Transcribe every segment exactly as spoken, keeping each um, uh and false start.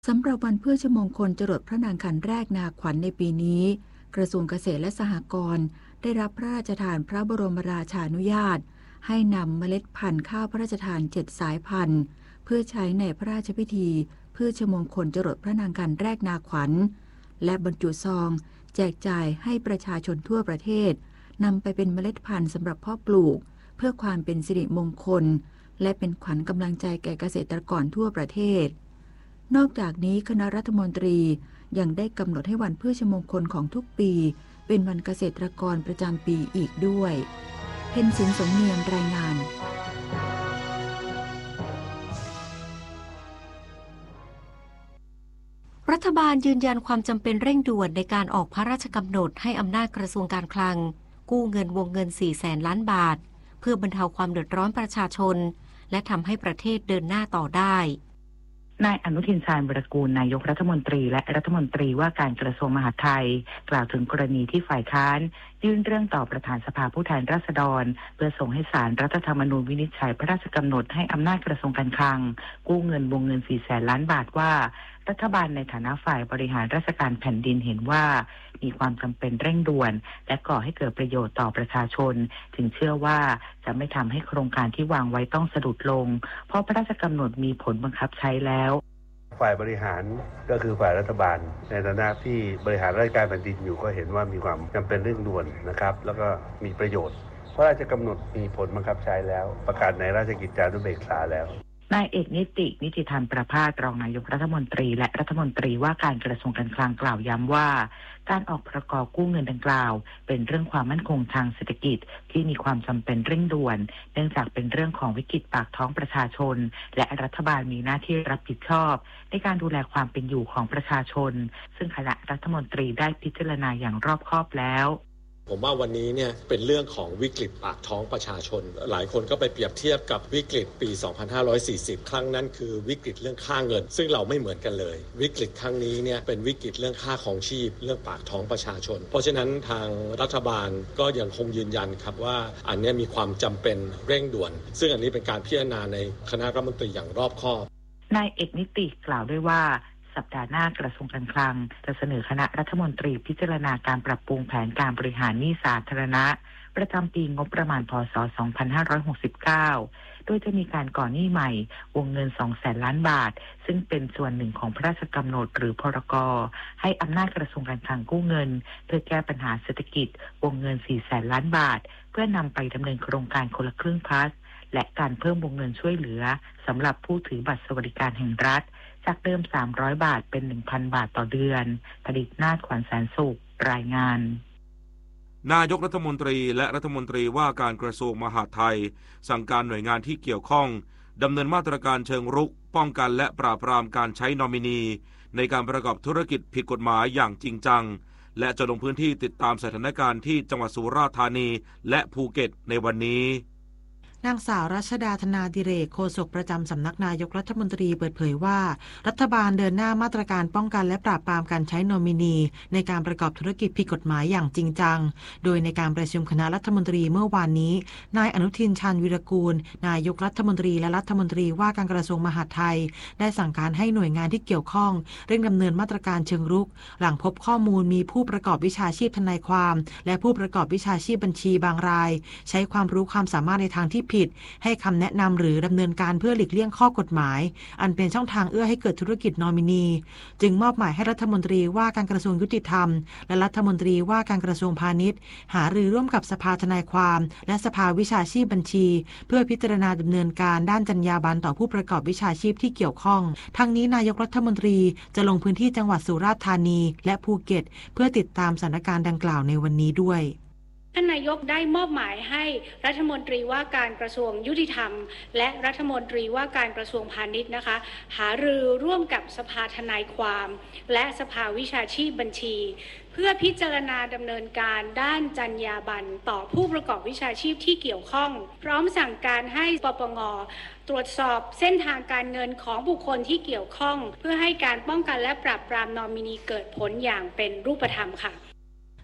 สำหรับวันพฤชมงคลจรดพระนางขันแรกนาขวัญในปีนี้กระทรวงเกษตรและสหกรณ์ได้รับพระราชทานพระบรมราชานุญาตให้นำเมล็ดพันธุ์ข้าวพระราชทานเจ็ดสายพันธุ์เพื่อใช้ในพระราชพิธีพฤชมงคลจรดพระนางขันแรกนาขวัญและบรรจุซองแจกจ่ายให้ประชาชนทั่วประเทศนำไปเป็นเมล็ดพันธุ์สำหรับเพาะปลูกเพื่อความเป็นสิริมงคลและเป็นขวัญกำลังใจแก่เกษตรกรทั่วประเทศนอกจากนี้คณะรัฐมนตรียังได้กำหนดให้วันพฤชมงคลของทุกปีเป็นวันเกษตรกรประจำปีอีกด้วยเพ็ญศิลป์สมเนียมรายงานรัฐบาลยืนยันความจำเป็นเร่งด่วนในการออกพระราชกำหนดให้อำนาจกระทรวงการคลังกู้เงินวงเงินสี่แสนล้านบาทเพื่อบรรเทาความเดือดร้อนประชาชนและทำให้ประเทศเดินหน้าต่อได้นายอนุทินชาญวิรากูลนายกรัฐมนตรีและรัฐมนตรีว่าการกระทรวงมหาดไทยกล่าวถึงกรณีที่ฝ่ายค้านยื่นเรื่องต่อประธานสภาผู้แทนราษฎรเพื่อส่งให้ศาลรัฐธรรมนูญวินิจฉัยพระราชกำหนดให้อำนาจกระทรวงการคลังกู้เงินวงเงินสี่แสนล้านบาทว่ารัฐบาลในฐานะฝ่ายบริหารราชการแผ่นดินเห็นว่ามีความจำเป็นเร่งด่วนและก่อให้เกิดประโยชน์ต่อประชาชนจึงเชื่อว่าจะไม่ทำให้โครงการที่วางไว้ต้องสะดุดลงเพราะพระราชกำหนดมีผลบังคับใช้แล้วฝ่ายบริหารก็คือฝ่ายรัฐบาลในฐานะที่บริหารราชการแผ่นดินอยู่ก็เห็นว่ามีความจำเป็นเร่งด่วนนะครับแล้วก็มีประโยชน์พระราชกำหนดมีผลบังคับใช้แล้วประกาศในราชกิจจานุเบกษาแล้วนายเอกนิตินิติธรรมประภาสรองนายกรัฐมนตรีและรัฐมนตรีว่าการกระทรวงการคลังกล่าวย้ำว่าการออกพรกกู้เงินดังกล่าวเป็นเรื่องความมั่นคงทางเศรษฐกิจที่มีความจำเป็นเร่งด่วนเนื่องจากเป็นเรื่องของวิกฤตปากท้องประชาชนและรัฐบาลมีหน้าที่รับผิดชอบในการดูแลความเป็นอยู่ของประชาชนซึ่งคณะรัฐมนตรีได้พิจารณาอย่างรอบคอบแล้วผมว่าวันนี้เนี่ยเป็นเรื่องของวิกฤตปากท้องประชาชนหลายคนก็ไปเปรียบเทียบกับวิกฤตปีสองพันห้าร้อยสี่สิบครั้งนั้นคือวิกฤตเรื่องค่าเงินซึ่งเราไม่เหมือนกันเลยวิกฤตครั้งนี้เนี่ยเป็นวิกฤตเรื่องค่าของชีพเรื่องปากท้องประชาชนเพราะฉะนั้นทางรัฐบาลก็ยังคงยืนยันครับว่าอันนี้มีความจำเป็นเร่งด่วนซึ่งอันนี้เป็นการพิจารณาในคณะรัฐมนตรีอย่างรอบคอบนายเอกนิติกล่าวด้วยว่าสัปดาห์หน้ากระทรวงการคลังจะเสนอคณะรัฐมนตรีพิจารณาการปรับปรุงแผนการบริหารหนี้สาธารณะประจำปีงบประมาณพ.ศ. สองพันห้าร้อยหกสิบเก้าโดยจะมีการก่อหนี้ใหม่วงเงิน สองแสนล้านบาทซึ่งเป็นส่วนหนึ่งของพระราชกำหนดหรือพรก.ให้อำนาจกระทรวงการคลังกู้เงินเพื่อแก้ปัญหาเศรษฐกิจวงเงิน สี่แสนล้านบาทเพื่อนำไปดำเนินโครงการคนละครึ่งพลัสและการเพิ่มวงเงินช่วยเหลือสำหรับผู้ถือบัตรสวัสดิการแห่งรัฐจากเดิมสามร้อยบาทเป็น หนึ่งพัน บาทต่อเดือนผลิตนาฏขวัญแสนสุขรายงานนายกรัฐมนตรีและรัฐมนตรีว่าการกระทรวงมหาดไทยสั่งการหน่วยงานที่เกี่ยวข้องดำเนินมาตรการเชิงรุกป้องกันและปราบปรามการใช้นอมินีในการประกอบธุรกิจผิดกฎหมายอย่างจริงจังและจะลงพื้นที่ติดตามสถานการณ์ที่จังหวัดสุราษฎร์ธานีและภูเก็ตในวันนี้นางสาวรัชดาธนาดิเรกโฆษกประจำสำนักนายกรัฐมนตรีเปิดเผยว่ารัฐบาลเดินหน้ามาตรการป้องกันและปราบปรามการใช้นอมินีในการประกอบธุรกิจผิดกฎหมายอย่างจริงจังโดยในการประชุมคณะรัฐมนตรีเมื่อวานนี้นายอนุทินชาญวิรากูลนายกรัฐมนตรีและรัฐมนตรีว่าการกระทรวงมหาดไทยได้สั่งการให้หน่วยงานที่เกี่ยวข้องเร่งดำเนินมาตรการเชิงรุกหลังพบข้อมูลมีผู้ประกอบวิชาชีพทนายความและผู้ประกอบวิชาชีพบัญชีบางรายใช้ความรู้ความสามารถในทางที่ผิดให้คำแนะนำหรือดำเนินการเพื่อหลีกเลี่ยงข้อกฎหมายอันเป็นช่องทางเอื้อให้เกิดธุรกิจนอมินีจึงมอบหมายให้รัฐมนตรีว่าการกระทรวงยุติธรรมและรัฐมนตรีว่าการกระทรวงพาณิชย์หารือร่วมกับสภาทนายความและสภาวิชาชีพบัญชีเพื่อพิจารณาดำเนินการด้านจรรยาบรรณต่อผู้ประกอบวิชาชีพที่เกี่ยวข้องทั้งนี้นายกรัฐมนตรีจะลงพื้นที่จังหวัดสุราษฎร์ธานีและภูเก็ตเพื่อติดตามสถานการณ์ดังกล่าวในวันนี้ด้วยท่านนายกได้มอบหมายให้รัฐมนตรีว่าการกระทรวงยุติธรรมและรัฐมนตรีว่าการกระทรวงพาณิชย์นะคะหารือร่วมกับสภาทนายความและสภาวิชาชีพบัญชีเพื่อพิจารณาดำเนินการด้านจรรยาบรรณต่อผู้ประกอบวิชาชีพที่เกี่ยวข้องพร้อมสั่งการให้ปปง.ตรวจสอบเส้นทางการเงินของบุคคลที่เกี่ยวข้องเพื่อให้การป้องกันและปราบปรามนอมินีเกิดผลอย่างเป็นรูปธรรมค่ะ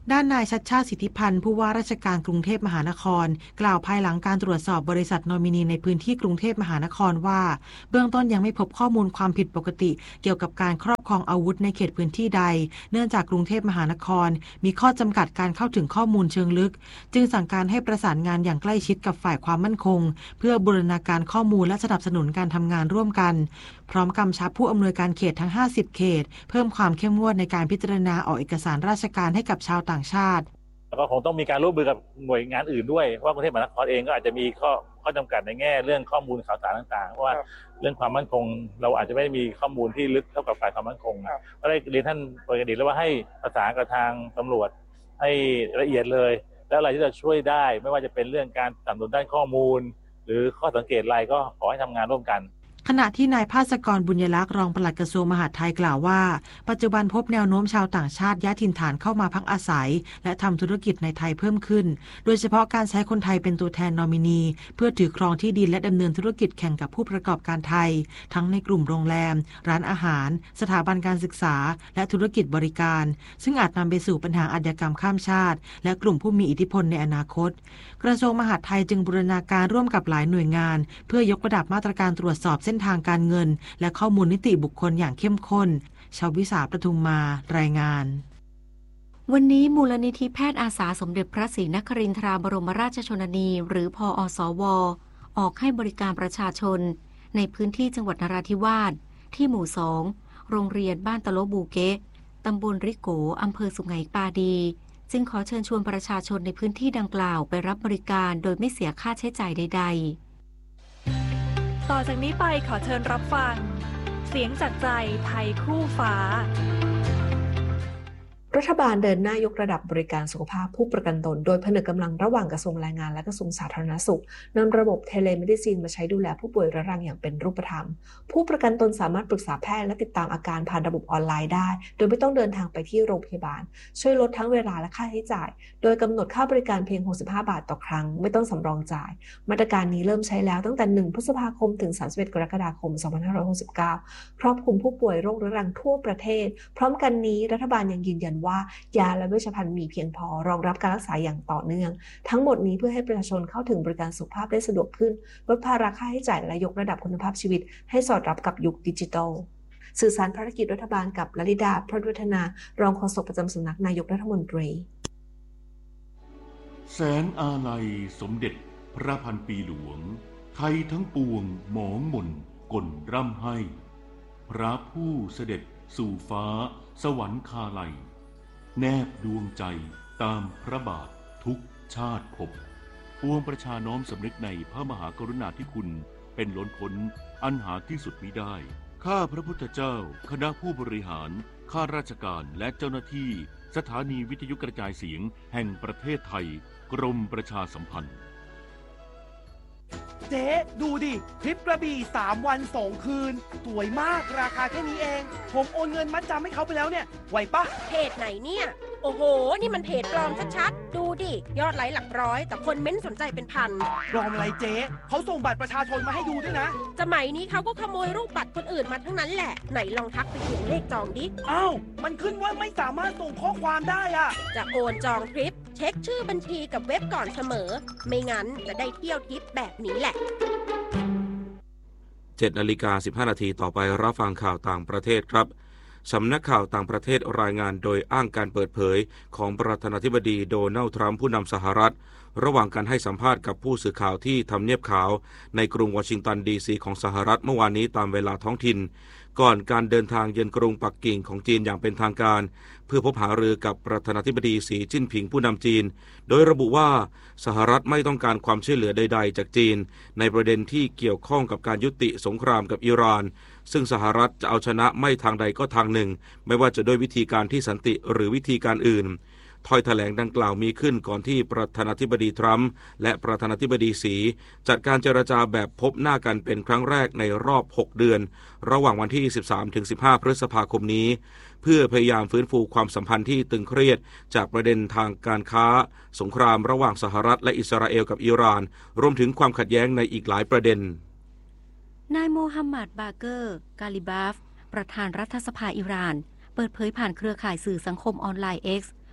ด้านนายชัชชาติสิทธิพันธ์ผู้ว่าราชการกรุงเทพมหานครกล่าวภายหลังการตรวจสอบบริษัทนอมินีในพื้นที่กรุงเทพมหานครว่าเบื้องต้นยังไม่พบข้อมูลความผิดปกติเกี่ยวกับการครอบครองอาวุธในเขตพื้นที่ใดเนื่องจากกรุงเทพมหานครมีข้อจำกัดการเข้าถึงข้อมูลเชิงลึกจึงสั่งการให้ประสานงานอย่างใกล้ชิดกับฝ่ายความมั่นคงเพื่อบูรณาการข้อมูลและสนับสนุนการทำงานร่วมกันพร้อมกำชับผู้อำนวยการเขตทั้งห้าสิบเขตเพิ่มความเข้มงวดในการพิจารณาออกเอกสารราชการให้กับชาวต่างชาติแล้วก็คงต้องมีการร่วมมือกับหน่วยงานอื่นด้วยเพราะกรุงเทพมหานครเองก็อาจจะมีข้อข้อจำกัดในแง่เรื่องข้อมูลข่าวสารต่างๆเพราะว่าเรื่องความมั่นคงเราอาจจะไม่มีข้อมูลที่ลึกเท่ากับฝ่ายความมั่นคงก็ได้เรียนท่านปกติแล้วว่าให้ประสานกับทางตำรวจให้ละเอียดเลยแล้วอะไรที่จะช่วยได้ไม่ว่าจะเป็นเรื่องการสนับสนุนด้านข้อมูลหรือข้อสังเกตอะไรก็ขอให้ทำงานร่วมกันขณะที่นายภาสกรบุญยลักษณ์รองปลัดกระทรวงมหาดไทยกล่าวว่าปัจจุบันพบแนวโน้มชาวต่างชาติย้ายถิ่นฐานเข้ามาพักอาศัยและทำธุรกิจในไทยเพิ่มขึ้นโดยเฉพาะการใช้คนไทยเป็นตัวแทนนอมินีเพื่อถือครองที่ดินและดำเนินธุรกิจแข่งกับผู้ประกอบการไทยทั้งในกลุ่มโรงแรมร้านอาหารสถาบันการศึกษาและธุรกิจบริการซึ่งอาจนำไปสู่ปัญหาอาชญากรรมข้ามชาติและกลุ่มผู้มีอิทธิพลในอนาคตกระทรวงมหาดไทยจึงบูรณาการร่วมกับหลายหน่วยงานเพื่อยกระดับมาตรการตรวจสอบเส้นทางการเงินและข้อมูลนิติบุคคลอย่างเข้มข้นชาววิสาประทุมมารายงานวันนี้มูลนิธิแพทย์อาสาสมเด็จพระศรีนครินทราบรมราชชนนีหรือพอสวออกให้บริการประชาชนในพื้นที่จังหวัดนราธิวาสที่หมู่สองโรงเรียนบ้านตะโลบูเกะตำบลริโกอำเภอสุไหงปาดีจึงขอเชิญชวนประชาชนในพื้นที่ดังกล่าวไปรับบริการโดยไม่เสียค่าใช้จ่ายใดๆต่อจากนี้ไปขอเชิญรับฟังเสียงจากใจไทยคู่ฟ้ารัฐบาลเดินหน้ายกระดับบริการสุขภาพผู้ประกันตนโดยผนึกกำลังระหว่างกระทรวงแรงงานและกระทรวงสาธารณสุขนำระบบเทเลเมดิซินมาใช้ดูแลผู้ป่วยเรื้อรังอย่างเป็นรูปธรรมผู้ประกันตนสามารถปรึกษาแพทย์และติดตามอาการผ่านระบบออนไลน์ได้โดยไม่ต้องเดินทางไปที่โรงพยาบาลช่วยลดทั้งเวลาและค่าใช้จ่ายโดยกำหนดค่าบริการเพียงหกสิบห้าบาทต่อครั้งไม่ต้องสำรองจ่ายมาตรการนี้เริ่มใช้แล้วตั้งแต่หนึ่งพฤษภาคมถึงสามสิบเอ็ดกรกฎาคมสองพันห้าร้อยหกสิบเก้าครอบคลุมผู้ป่วยโรคเรื้อรังทั่วประเทศพร้อมกันนี้รัฐบาลยังยืนยันว่ายาและเวชภัณฑ์มีเพียงพอรองรับการรักษาอย่างต่อเนื่องทั้งหมดนี้เพื่อให้ประชาชนเข้าถึงบริการสุขภาพได้สะดวกขึ้นลดภาระค่าใช้จ่ายและยกระดับคุณภาพชีวิตให้สอดรับกับยุคดิจิทัลสื่อสารภารกิจรัฐบาลกับลลิดาพรหมวัฒนารองโฆษกประจำสำนักนายกรัฐมนตรีแสงอาลัยสมเด็จพระพันปีหลวงไทยทั้งปวงหมองหม่นก่นร่ำให้พระผู้เสด็จสู่ฟ้าสวรรคาลัยแนบดวงใจตามพระบาททุกชาติภพปวงประชาน้อมสำนึกในพระมหากรุณาธิคุณเป็นล้นพ้นอันหาที่สุดมิได้ข้าพระพุทธเจ้าคณะผู้บริหารข้าราชการและเจ้าหน้าที่สถานีวิทยุกระจายเสียงแห่งประเทศไทยกรมประชาสัมพันธ์เจ๊ดูดิทริปกระบี่สามวันสองคืนสวยมากราคาแค่นี้เองผมโอนเงินมัดจำให้เขาไปแล้วเนี่ยไหวปะเพจไหนเนี่ยโอ้โหนี่มันเพจปลอมชัดๆดูดิยอดไลค์หลักร้อยแต่คนเม้นสนใจเป็นพันปลอมอะไรเจ๊เขาส่งบัตรประชาชนมาให้ดูด้วยนะสมัยนี้เขาก็ขโมยรูปบัตรคนอื่นมาทั้งนั้นแหละไหนลองทักไปเขียนเลขจองดิอ้าวมันขึ้นว่าไม่สามารถส่งข้อความได้อะจะโอนจองทริปเช็คชื่อบัญชีกับเว็บก่อนเสมอไม่งั้นจะได้เที่ยวทริปแบบนี้แหละเจ็ดนาฬิกาสิบห้านาทีต่อไปรับฟังข่าวต่างประเทศครับสำนักข่าวต่างประเทศรายงานโดยอ้างการเปิดเผยของประธานาธิบดีโดนัลด์ทรัมป์ผู้นำสหรัฐระหว่างการให้สัมภาษณ์กับผู้สื่อข่าวที่ทำเนียบขาวในกรุงวอชิงตันดีซีของสหรัฐเมื่อวานนี้ตามเวลาท้องถิ่นก่อนการเดินทางเยือนกรุงปักกิ่งของจีนอย่างเป็นทางการเพื่อพบหารือกับประธานาธิบดีสีจิ้นผิงผู้นำจีนโดยระบุว่าสหรัฐไม่ต้องการความช่วยเหลือใดๆจากจีนในประเด็นที่เกี่ยวข้องกับการยุติสงครามกับอิหร่านซึ่งสหรัฐจะเอาชนะไม่ทางใดก็ทางหนึ่งไม่ว่าจะด้วยวิธีการที่สันติหรือวิธีการอื่นถ้อยแถลงดังกล่าวมีขึ้นก่อนที่ประธานาธิบดีทรัมป์และประธานาธิบดีสีจัดการเจรจาแบบพบหน้ากันเป็นครั้งแรกในรอบหกเดือนระหว่างวันที่ สิบสามถึงสิบห้า พฤษภาคมนี้เพื่อพยายามฟื้นฟูความสัมพันธ์ที่ตึงเครียดจากประเด็นทางการค้าสงครามระหว่างสหรัฐและอิสราเอลกับอิหร่านรวมถึงความขัดแย้งในอีกหลายประเด็นนายโมฮัมหมัดบาเกอร์กาลิบาฟประธานรัฐสภาอิหร่านเปิดเผยผ่านเครือข่ายสื่อสังคมออนไลน์ X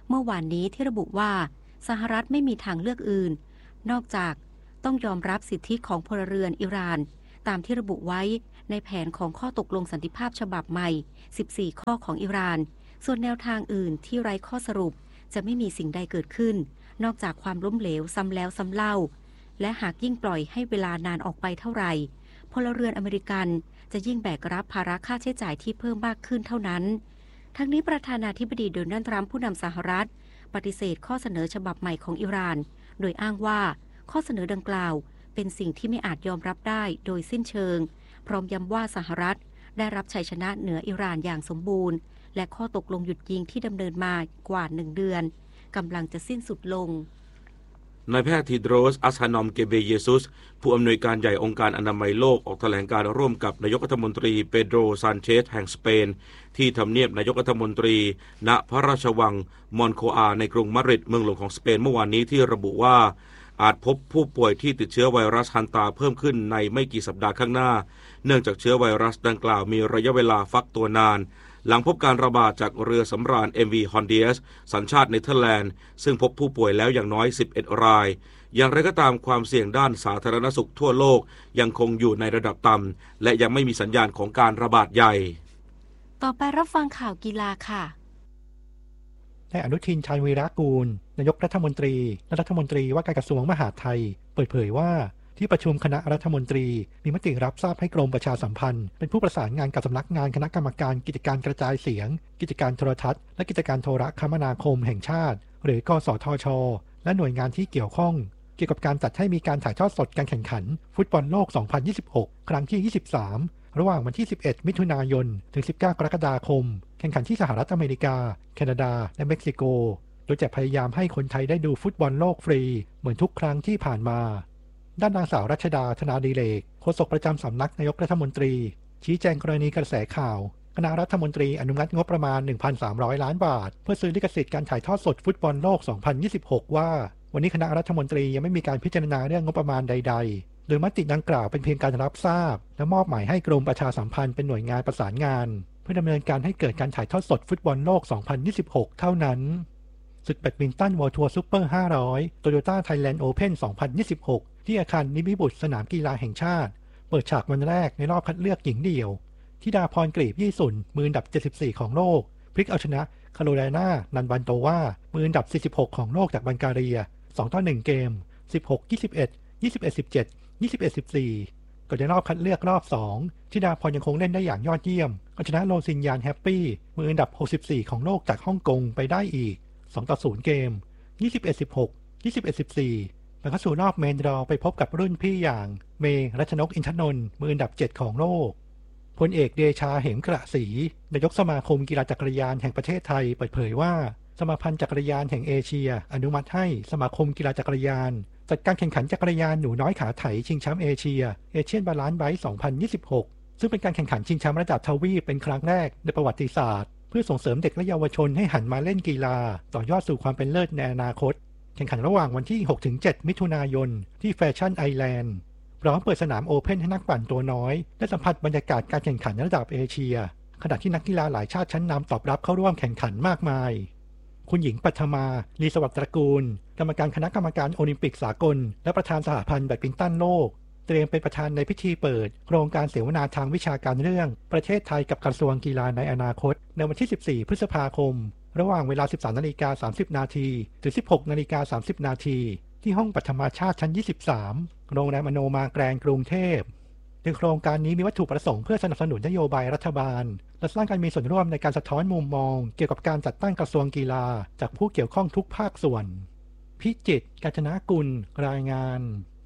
เมื่อวานนี้ที่ระบุว่าสหรัฐไม่มีทางเลือกอื่นนอกจากต้องยอมรับสิทธิของพลเรือนอิหร่านตามที่ระบุไว้ในแผนของข้อตกลงสันติภาพฉบับใหม่สิบสี่ข้อของอิหร่านส่วนแนวทางอื่นที่ไร้ข้อสรุปจะไม่มีสิ่งใดเกิดขึ้นนอกจากความล้มเหลวซ้ำแล้วซ้ำเล่าและหากยิ่งปล่อยให้เวลานานออกไปเท่าไหร่พลเรือนอเมริกันจะยิ่งแบกรับภาระค่าใช้จ่ายที่เพิ่มมากขึ้นเท่านั้นทั้งนี้ประธานาธิบดีโดนัลด์ทรัมป์ผู้นำสหรัฐปฏิเสธข้อเสนอฉบับใหม่ของอิหร่านโดยอ้างว่าข้อเสนอดังกล่าวเป็นสิ่งที่ไม่อาจยอมรับได้โดยสิ้นเชิงพร้อมย้ำว่าสหรัฐได้รับชัยชนะเหนืออิหร่านอย่างสมบูรณ์และข้อตกลงหยุดยิงที่ดำเนินมากว่าหนึ่งเดือนกำลังจะสิ้นสุดลงนายแพทย์ทีโดรส อัสฮานอม เกเบเยซุสผู้อำนวยการใหญ่องค์การอนามัยโลกออกแถลงการร่วมกับนายกรัฐมนตรีเปโดร ซานเชสแห่งสเปนที่ทำเนียบนายกรัฐมนตรีณพระราชวังมอนโคอาในกรุงมาดริดเมืองหลวงของสเปนเมื่อวานนี้ที่ระบุว่าอาจพบผู้ป่วยที่ติดเชื้อไวรัสฮันตาเพิ่มขึ้นในไม่กี่สัปดาห์ข้างหน้าเนื่องจากเชื้อไวรัสดังกล่าวมีระยะเวลาฟักตัวนานหลังพบการระบาดจากเรือสำราญ เอ็ม วี Hondias สัญชาติเนเธอร์แลนด์ซึ่งพบผู้ป่วยแล้วอย่างน้อยสิบเอ็ดรายอย่างไรก็ตามความเสี่ยงด้านสาธารณสุขทั่วโลกยังคงอยู่ในระดับต่ำและยังไม่มีสัญญาณของการระบาดใหญ่ต่อไปรับฟังข่าวกีฬาค่ะนายอนุทิน ชาญวีรกูลนายกรัฐมนตรีและรัฐมนตรีว่าการกระทรวงมหาดไทยเปิดเผยว่าที่ประชุมคณะรัฐมนตรีมีมติรับทราบให้กรมประชาสัมพันธ์เป็นผู้ประสานงานกับสำนักงานคณะกรรมการกิจการกระจายเสียงกิจการโทรทัศน์และกิจการโทรคมนาคมแห่งชาติหรือกสทช.และหน่วยงานที่เกี่ยวข้องเกี่ยวกับการจัดให้มีการถ่ายทอดสดการแข่งขันฟุตบอลโลก สองพันยี่สิบหก ครั้งที่ ยี่สิบสาม ระหว่างวันที่ สิบเอ็ด มิถุนายน ถึง สิบเก้า กรกฎาคมแข่งขันที่สหรัฐอเมริกาแคนาดาและเม็กซิโกโดยจะพยายามให้คนไทยได้ดูฟุตบอลโลกฟรีเหมือนทุกครั้งที่ผ่านมาด้านนางสาวรัชดา ธนาดิเรกโฆษกประจำสำนักนายกรัฐมนตรีชี้แจงกรณีกระแสข่าวคณะรัฐมนตรีอนุมัติงบประมาณ หนึ่งพันสามร้อย ล้านบาทเพื่อซื้อลิขสิทธิ์การถ่ายทอดสดฟุตบอลโลก สองพันยี่สิบหก ว่าวันนี้คณะรัฐมนตรียังไม่มีการพิจารณาเรื่องงบประมาณใดๆโดยมติดังกล่าวเป็นเพียงการรับทราบและมอบหมายให้กรมประชาสัมพันธ์เป็นหน่วยงานประสานงานเพื่อดำเนินการให้เกิดการถ่ายทอดสดฟุตบอลโลก สองพันยี่สิบหก เท่านั้นศึกแบดมินตัน World Tour Super ห้าร้อย Toyota Thailand Open สองพันยี่สิบหก ที่อาคารนิมิบุตรสนามกีฬาแห่งชาติเปิดฉากวันแรกในรอบคัดเลือกหญิงเดี่ยวธิดาพรกลีบยี่สุนมืออันดับเจ็ดสิบสี่ของโลกพลิกเอาชนะคาโรไลนานันบันโตวามืออันดับสี่สิบหกของโลกจากบัลแกเรียสองต่อหนึ่งเกม สิบหก ยี่สิบเอ็ด ยี่สิบเอ็ด สิบเจ็ด ยี่สิบเอ็ด สิบสี่ก่อนในรอบคัดเลือกรอบสองธิดาพรยังคงเล่นได้อย่างยอดเยี่ยมเอาชนะโรซินยานแฮปปี้มืออันดับหกสิบสี่ของโลกจากฮ่องกงไปได้อีกสองต่อศูนย์เกม ยี่สิบเอ็ด สิบหก ยี่สิบเอ็ด สิบสี่แล้วเข้าสู่รอบเมนดรอไปพบกับรุ่นพี่อย่างเมรัชนกอินทนนท์มืออันดับเจ็ดของโลกพลเอกเดชาเหมกระศรีนายกสมาคมกีฬาจักรยานแห่งประเทศไทยเปิดเผยว่าสมาพันธ์จักรยานแห่งเอเชียอนุมัติให้สมาคมกีฬาจักรยานจัดการแข่งขันจักรยานหนูน้อยขาไถชิงแชมป์เอเชียเอเชียนบาลานซ์ไบค์ สองพันยี่สิบหกซึ่งเป็นการแข่งขันชิงแชมป์ระดับทวีปเป็นครั้งแรกในประวัติศาสตร์เพื่อส่งเสริมเด็กและเยาวชนให้หันมาเล่นกีฬาต่อยอดสู่ความเป็นเลิศในอนาคตแข่งขันระหว่างวันที่ หกถึงเจ็ด มิถุนายนที่แฟชั่นไอแลนด์พร้อมเปิดสนามโอเพ่นให้นักปั่นตัวน้อยได้สัมผัสบรรยากาศการแข่งขันระดับเอเชียขณะที่นักกีฬาหลายชาติชั้นนำตอบรับเข้าร่วมแข่งขันมากมายคุณหญิงปัทมาลีสวัสดิ์ตระกูลกรรมการคณะกรรมการโอลิมปิกสากลและประธานสหพันธ์แบดมินตันโลกเตรียมเป็นประธานในพิธีเปิดโครงการเสวนาทางวิชาการเรื่องประเทศไทยกับกระทรวงกีฬาในอนาคตในวันที่สิบสี่พฤษภาคมระหว่างเวลา สิบสามนาฬิกาสามสิบนาทีถึง สิบหกนาฬิกาสามสิบนาทีที่ห้องปัทมาชาติชั้นยี่สิบสามโรงแรมอโนมาแกรนด์กรุงเทพโดยโครงการนี้มีวัตถุประสงค์เพื่อสนับสนุนนโยบายรัฐบาลและสร้างการมีส่วนร่วมในการสะท้อนมุมมองเกี่ยวกับการจัดตั้งกระทรวงกีฬาจากผู้เกี่ยวข้องทุกภาคส่วนพิจิตร กาญจนกุลรายงาน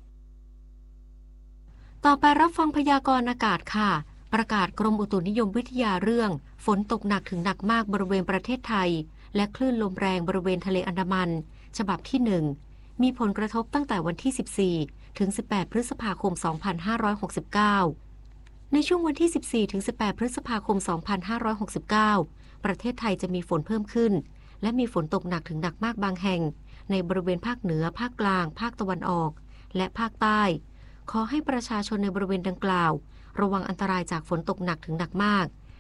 ต่อไปรับฟังพยากรณ์อากาศค่ะประกาศกรมอุตุนิยมวิทยาเรื่องฝนตกหนักถึงหนักมากบริเวณประเทศไทยและคลื่นลมแรงบริเวณทะเลอันดามันฉบับที่หนึ่งมีผลกระทบตั้งแต่วันที่สิบสี่ถึงสิบแปดพฤษภาคมสองพันห้าร้อยหกสิบเก้าในช่วงวันที่สิบสี่ถึงสิบแปดพฤษภาคมสองพันห้าร้อยหกสิบเก้าประเทศไทยจะมีฝนเพิ่มขึ้นและมีฝนตกหนักถึงหนักมากบางแห่งในบริเวณภาคเหนือภาคกลางภาคตะวันออกและภาคใต้ขอให้ประชาชนในบริเวณดังกล่าวระวังอันตรายจากฝนตกหนักถึงหนักมาก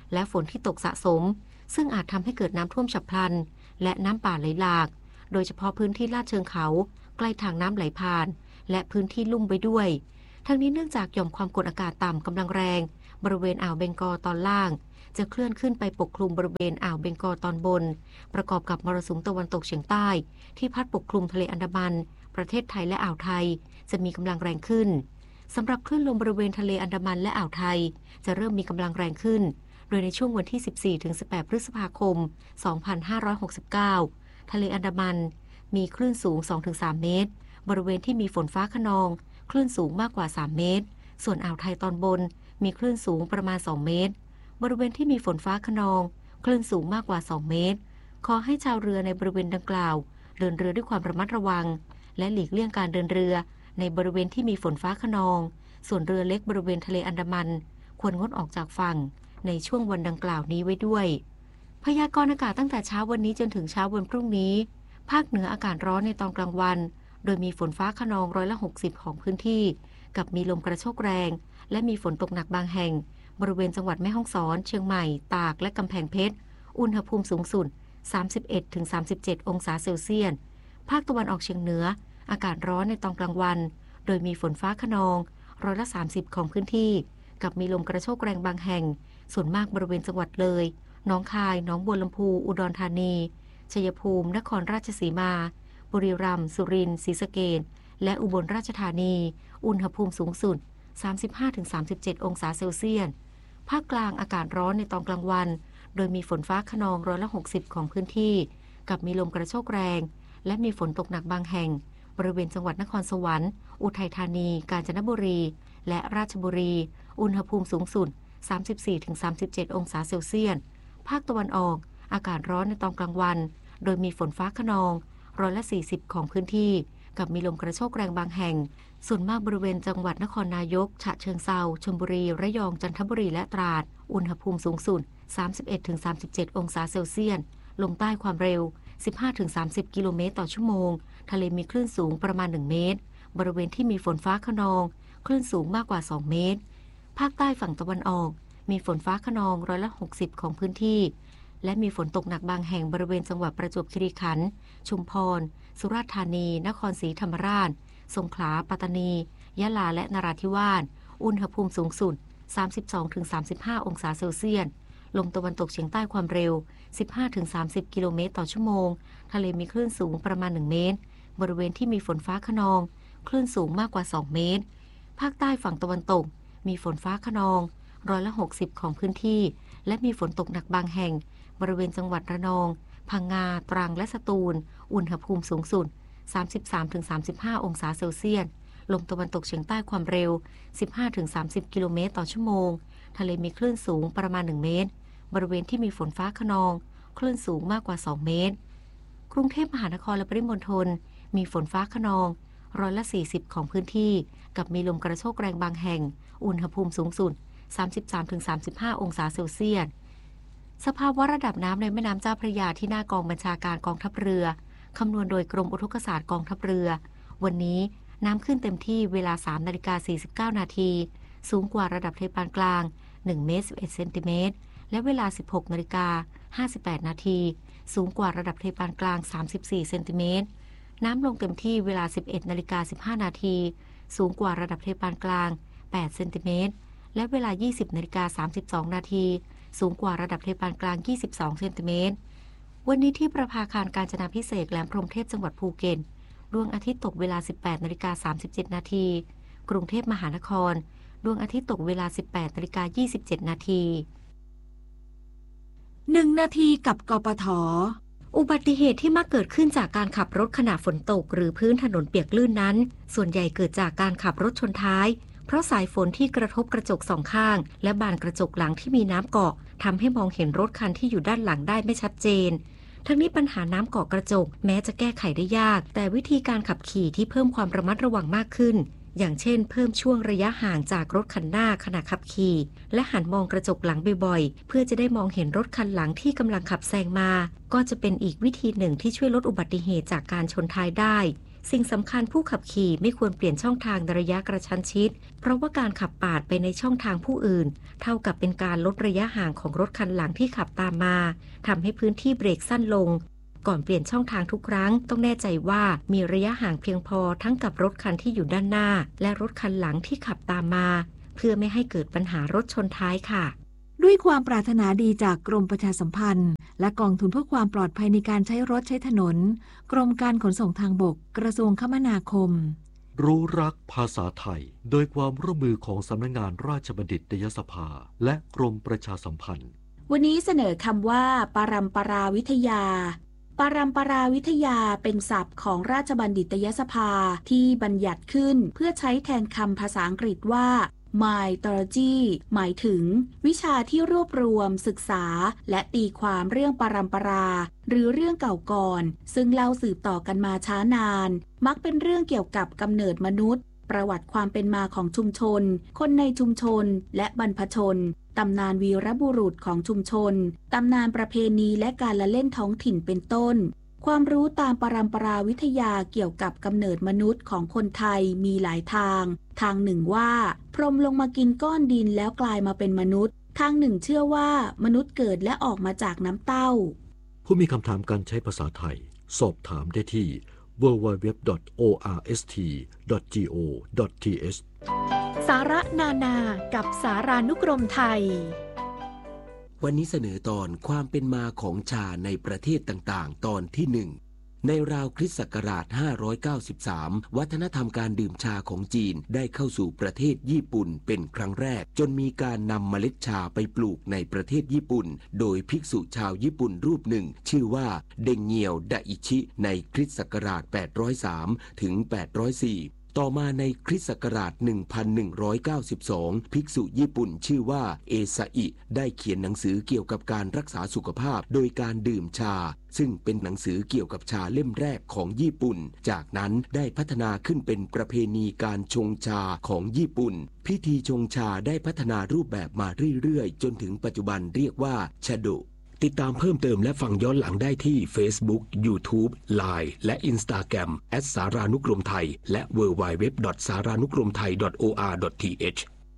และฝนที่ตกสะสมซึ่งอาจทำให้เกิดน้ำท่วมฉับพลันและน้ำป่าไหลหลากโดยเฉพาะพื้นที่ลาดเชิงเขาใกล้ทางน้ำไหลผ่านและพื้นที่ลุ่มไว้ด้วยทั้งนี้เนื่องจากหย่อมความกดอากาศต่ำกำลังแรงบริเวณอ่าวเบงกอลตอนล่างจะเคลื่อนขึ้นไปปกคลุมบริเวณอ่าวเบงกอลตอนบนประกอบกับมรสุมตะวันตกเฉียงใต้ที่พัดปกคลุมทะเลอันดามันประเทศไทยและอ่าวไทยจะมีกำลังแรงขึ้นสำหรับคลื่นลมบริเวณทะเลอันดามันและอ่าวไทยจะเริ่มมีกำลังแรงขึ้นโดยในช่วงวันที่ สิบสี่ถึงสิบแปด พฤษภาคม สองพันห้าร้อยหกสิบเก้า ทะเลอันดามันมีคลื่นสูง สองถึงสาม เมตรบริเวณที่มีฝนฟ้าคะนองคลื่นสูงมากกว่าสามเมตรส่วนอ่าวไทยตอนบนมีคลื่นสูงประมาณสองเมตรบริเวณที่มีฝนฟ้าคะนองคลื่นสูงมากกว่าสองเมตรขอให้ชาวเรือในบริเวณดังกล่าวเดินเรือด้วยความระมัดระวังและหลีกเลี่ยงการเดินเรือในบริเวณที่มีฝนฟ้าคะนองส่วนเรือเล็กบริเวณทะเลอันดามันควรงดออกจากฝั่งในช่วงวันดังกล่าวนี้ไว้ด้วยพยากรณ์อากาศตั้งแต่เช้าวันนี้จนถึงเช้าวันพรุ่งนี้ภาคเหนืออากาศร้อนในตอนกลางวันโดยมีฝนฟ้าคะนองร้อยละหกสิบของพื้นที่กับมีลมกระโชกแรงและมีฝนตกหนักบางแห่งบริเวณจังหวัดแม่ฮ่องสอนเชียงใหม่ตากและกำแพงเพชรอุณหภูมิสูงสุด สามสิบเอ็ดถึงสามสิบเจ็ด องศาเซลเซียสภาคตะวันออกเฉียงเหนืออากาศร้อนในตอนกลางวันโดยมีฝนฟ้าคะนองร้อยละสามสิบของพื้นที่กับมีลมกระโชกแรงบางแห่งส่วนมากบริเวณจังหวัดเลยหนองคายหนองบัวลำพูอุดรธานีชัยภูมินครราชสีมาบุรีรัมย์สุรินทร์ศรีสะเกษและอุบลราชธานีอุณหภูมิสูงสุด สามสิบห้าถึงสามสิบเจ็ด องศาเซลเซียสภาคกลางอากาศร้อนในตอนกลางวันโดยมีฝนฟ้าคะนองร้อยละหกสิบของพื้นที่กับมีลมกระโชกแรงและมีฝนตกหนักบางแห่งบริเวณจังหวัดนครสวรรค์อุทัยธานีกาญจนบุรีและราชบุรีอุณหภูมิสูงสุด สามสิบสี่ถึงสามสิบเจ็ด องศาเซลเซียสภาคตะวันออกอากาศร้อนในตอนกลางวันโดยมีฝนฟ้าคะนองร้อยละสี่สิบของพื้นที่กับมีลมกระโชกแรงบางแห่งส่วนมากบริเวณจังหวัดนครนายกฉะเชิงเทราชลบุรีระยองจันทบุรีและตราดอุณหภูมิสูงสุด สามสิบเอ็ดถึงสามสิบเจ็ด องศาเซลเซียสลมใต้ความเร็ว สิบห้าถึงสามสิบ กิโลเมตรต่อชั่วโมงทะเลมีคลื่นสูงประมาณหนึ่งเมตรบริเวณที่มีฝนฟ้าคะนองคลื่นสูงมากกว่าสองเมตรภาคใต้ฝั่งตะวันออกมีฝนฟ้าคะนองร้อยละหกสิบของพื้นที่และมีฝนตกหนักบางแห่งบริเวณจังหวัดประจวบคีรีขันธ์ชุมพรสุราษฎร์ธานีนครศรีธรรมราชสงขลาปัตตานียะลาและนราธิวาสอุณหภูมิสูงสุด สามสิบสองถึงสามสิบห้า องศาเซลเซียสลมตะวันตกเฉียงใต้ความเร็ว สิบห้าถึงสามสิบ กิโลเมตรต่อชั่วโมงทะเลมีคลื่นสูงประมาณหนึ่งเมตรบริเวณที่มีฝนฟ้าคะนองคลื่นสูงมากกว่าสองเมตรภาคใต้ฝั่งตะวันตกมีฝนฟ้าคะนองร้อยละหกสิบของพื้นที่และมีฝนตกหนักบางแห่งบริเวณจังหวัดระนองพังงาตรังและสตูลอุณหภูมิสูงสุด สามสิบสามถึงสามสิบห้า องศาเซลเซียสลมตะวันตกเฉียงใต้ความเร็ว สิบห้าถึงสามสิบ กิโลเมตรต่อชั่วโมงทะเลมีคลื่นสูงประมาณหนึ่งเมตรบริเวณที่มีฝนฟ้าคะนองคลื่นสูงมากกว่าสองเมตรกรุงเทพมหานครและปริมณฑลมีฝนฟ้าคะนองร้อยละสี่สิบของพื้นที่กับมีลมกระโชกแรงบางแห่งอุณหภูมิสูงสุด สามสิบสามถึงสามสิบห้า องศาเซลเซียสสภาวะระดับน้ำในแม่น้ำเจ้าพระยาที่หน้ากองบัญชาการกองทัพเรือคำนวณโดยกรมอุทกศาสตร์กองทัพเรือวันนี้น้ำขึ้นเต็มที่เวลา สามนาฬิกาสี่สิบเก้านาทีสูงกว่าระดับทะเลปานกลางหนึ่งเมตรสิบเอ็ดเซนติเมตรและเวลา สิบหกนาฬิกาห้าสิบแปดนาทีสูงกว่าระดับทะเลปานกลางสามสิบสี่เซนติเมตรน้ำลงเต็มที่เวลา สิบเอ็ดนาฬิกาสิบห้านาทีสูงกว่าระดับทะเลปานกลางแปดเซนติเมตรและเวลา ยี่สิบนาฬิกาสามสิบสองนาทีสูงกว่าระดับทะเลปานกลางยี่สิบสองเซนติเมตรวันนี้ที่ประภาคารกาญจนาภิเษกแหลมพรหมเทพจังหวัดภูเก็ตดวงอาทิตย์ตกเวลา สิบแปดนาฬิกาสามสิบเจ็ดนาทีกรุงเทพมหานครดวงอาทิตย์ตกเวลา สิบแปดนาฬิกายี่สิบเจ็ดนาทีหนึ่งนาทีกับกปท. อุบัติเหตุที่มักเกิดขึ้นจากการขับรถขณะฝนตกหรือพื้นถนนเปียกลื่นนั้นส่วนใหญ่เกิดจากการขับรถชนท้ายเพราะสายฝนที่กระทบกระจกสองข้างและบานกระจกหลังที่มีน้ำเกาะทำให้มองเห็นรถคันที่อยู่ด้านหลังได้ไม่ชัดเจนทั้งนี้ปัญหาน้ำเกาะกระจกแม้จะแก้ไขได้ยากแต่วิธีการขับขี่ที่เพิ่มความระมัดระวังมากขึ้นอย่างเช่นเพิ่มช่วงระยะห่างจากรถคันหน้าขณะขับขี่และหันมองกระจกหลังบ่อยๆเพื่อจะได้มองเห็นรถคันหลังที่กำลังขับแซงมาก็จะเป็นอีกวิธีหนึ่งที่ช่วยลดอุบัติเหตุจากการชนท้ายได้สิ่งสำคัญผู้ขับขี่ไม่ควรเปลี่ยนช่องทางในระยะกระชั้นชิดเพราะว่าการขับปาดไปในช่องทางผู้อื่นเท่ากับเป็นการลดระยะห่างของรถคันหลังที่ขับตามมาทำให้พื้นที่เบรกสั้นลงก่อนเปลี่ยนช่องทางทุกครั้งต้องแน่ใจว่ามีระยะห่างเพียงพอทั้งกับรถคันที่อยู่ด้านหน้าและรถคันหลังที่ขับตามมาเพื่อไม่ให้เกิดปัญหารถชนท้ายค่ะด้วยความปรารถนาดีจากกรมประชาสัมพันธ์และกองทุนเพื่อความปลอดภัยในการใช้รถใช้ถนนกรมการขนส่งทางบกกระทรวงคมนาคมรู้รักภาษาไทยโดยความร่วมมือของสำนักงานราชบัณฑิตยสภาและกรมประชาสัมพันธ์วันนี้เสนอคำว่าปรัมปราวิทยาปรัมปราวิทยาเป็นศัพท์ของราชบัณฑิตยสภาที่บัญญัติขึ้นเพื่อใช้แทนคำภาษาอังกฤษว่าMythology หมายถึงวิชาที่รวบรวมศึกษาและตีความเรื่องปรัมปราหรือเรื่องเก่าก่อนซึ่งเล่าสืบต่อกันมาช้านานมักเป็นเรื่องเกี่ยวกับกำเนิดมนุษย์ประวัติความเป็นมาของชุมชนคนในชุมชนและบรรพชนตำนานวีรบุรุษของชุมชนตำนานประเพณีและการละเล่นท้องถิ่นเป็นต้นความรู้ตามปรัมปราวิทยาเกี่ยวกับกำเนิดมนุษย์ของคนไทยมีหลายทางทางหนึ่งว่าพรหมลงมากินก้อนดินแล้วกลายมาเป็นมนุษย์ทางหนึ่งเชื่อว่ามนุษย์เกิดและออกมาจากน้ำเต้าผู้มีคำถามการใช้ภาษาไทยสอบถามได้ที่ ดับเบิลยู ดับเบิลยู ดับเบิลยู ดอท โอ อาร์ เอส ที ดอท จี โอ ดอท ที เอชสาระนานากับสารานุกรมไทยวันนี้เสนอตอนความเป็นมาของชาในประเทศต่างๆตอนที่หนึ่งในราวคริสต์ศักราชห้าร้อยเก้าสิบสามวัฒนธรรมการดื่มชาของจีนได้เข้าสู่ประเทศญี่ปุ่นเป็นครั้งแรกจนมีการนำเมล็ดชาไปปลูกในประเทศญี่ปุ่นโดยภิกษุชาวญี่ปุ่นรูปหนึ่งชื่อว่าเดงเงียวดาอิชิในคริสต์ศักราชแปดร้อยสามถึงแปดร้อยสี่ต่อมาในคริสต์ศักราช หนึ่งพันหนึ่งร้อยเก้าสิบสอง ภิกษุญี่ปุ่นชื่อว่าเอซาอิได้เขียนหนังสือเกี่ยวกับการรักษาสุขภาพโดยการดื่มชาซึ่งเป็นหนังสือเกี่ยวกับชาเล่มแรกของญี่ปุ่นจากนั้นได้พัฒนาขึ้นเป็นประเพณีการชงชาของญี่ปุ่นพิธีชงชาได้พัฒนารูปแบบมาเรื่อยๆจนถึงปัจจุบันเรียกว่าชาโดติดตามเพิ่มเติมและฟังย้อนหลังได้ที่ Facebook, YouTube, ไลน์ และ Instagram แอท สารานุกรมไทยและ ดับเบิลยู ดับเบิลยู ดับเบิลยู ดอท สารานุกรมไทย ดอท โอ อาร์ ดอท ที เอช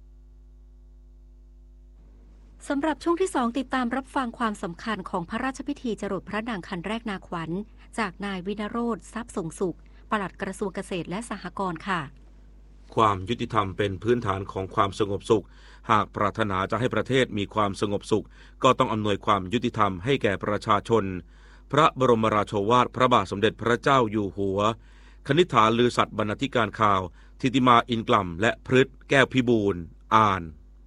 สำหรับช่วงที่สองติดตามรับฟังความสำคัญของพระราชพิธีจรดพระนางคันแรกนาขวัญจากนายวินโรจน์ทรัพย์ส่งสุขปลัดกระทรวงเกษตรและสหกรณ์ค่ะความยุติธรรมเป็นพื้นฐานของความสงบสุขหากปรารถนาจะให้ประเทศมีความสงบสุขก็ต้องอำนวยความยุติธรรมให้แก่ประชาชนพระบรมราโชวาทพระบาทสมเด็จพระเจ้าอยู่หัวคณิษฐาลือสัตย์บรรณาธิการข่าวทิติมาอินกล่ำและพฤทธิ์แก้วพิบูลอ่าน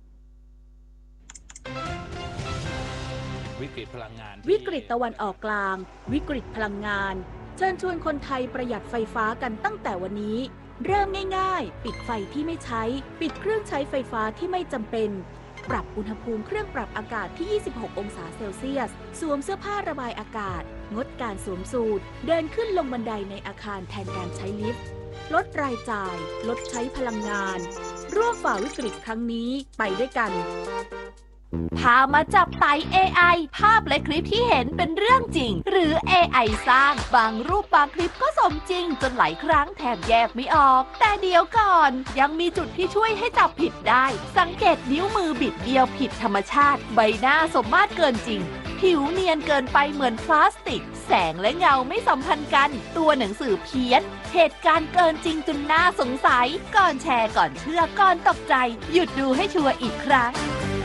วิกฤตพลังงานวิกฤตตะวันออกกลางวิกฤตพลังงานเชิญชวนคนไทยประหยัดไฟฟ้ากันตั้งแต่วันนี้เริ่มง่ายๆปิดไฟที่ไม่ใช้ปิดเครื่องใช้ไฟฟ้าที่ไม่จำเป็นปรับอุณหภูมิเครื่องปรับอากาศที่ยี่สิบหกองศาเซลเซียสสวมเสื้อผ้าระบายอากาศงดการสวมสูทเดินขึ้นลงบันไดในอาคารแทนการใช้ลิฟต์ลดรายจ่ายลดใช้พลังงานร่วมฝ่าวิกฤตครั้งนี้ไปด้วยกันพามาจับไต่ เอ ไอ ภาพและคลิปที่เห็นเป็นเรื่องจริงหรือ เอ ไอ สร้างบางรูปบางคลิปก็สมจริงจนหลายครั้งแทบแยกไม่ออกแต่เดี๋ยวก่อนยังมีจุดที่ช่วยให้จับผิดได้สังเกตนิ้วมือบิดเบี้ยวผิดธรรมชาติใบหน้าสมมาตรเกินจริงผิวเนียนเกินไปเหมือนพลาสติกแสงและเงาไม่สัมพันธ์กันตัวหนังสือเพี้ยนเหตุการณ์เกินจริงจนน่าสงสัยก่อนแชร์ก่อนเชื่อก่อนตกใจหยุดดูให้ชัวร์อีกครั้ง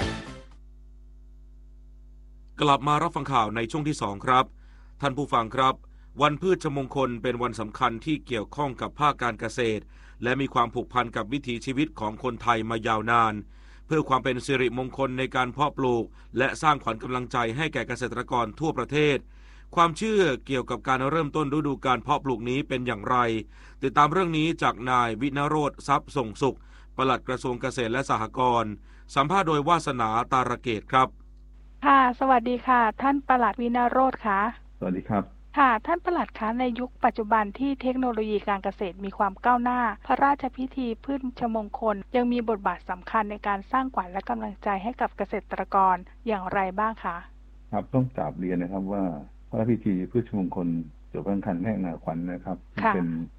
กลับมารับฟังข่าวในช่วงที่สองครับท่านผู้ฟังครับวันพืชมงคลเป็นวันสำคัญที่เกี่ยวข้องกับภาคการเกษตรและมีความผูกพันกับวิถีชีวิตของคนไทยมายาวนานเพื่อความเป็นสิริมงคลในการเพาะปลูกและสร้างขวัญกำลังใจให้แก่เกษตรกรทั่วประเทศความเชื่อเกี่ยวกับการเริ่มต้นฤดูการเพาะปลูกนี้เป็นอย่างไรติดตามเรื่องนี้จากนายวินโรจน์ทรัพย์ส่งสุขปลัดกระทรวงเกษตรและสหกรณ์สัมภาษณ์โดยวาสนาตาระเกตครับค่ะสวัสดีค่ะท่านปลัดวินโรจน์ค่ะสวัสดีครับค่ะท่านปลัดคะในยุคปัจจุบันที่เทคโนโลยีการเกษตรมีความก้าวหน้าพระราชพิธีพืชมงคลยังมีบทบาทสำคัญในการสร้างขวัญและกำลังใจให้กับเกษตรกรอย่างไรบ้างคะครับต้องกราบเรียนนะครับว่าพระราชพิธีพืชมงคลจบพระคันแรกนาขวัญนะครับเป็น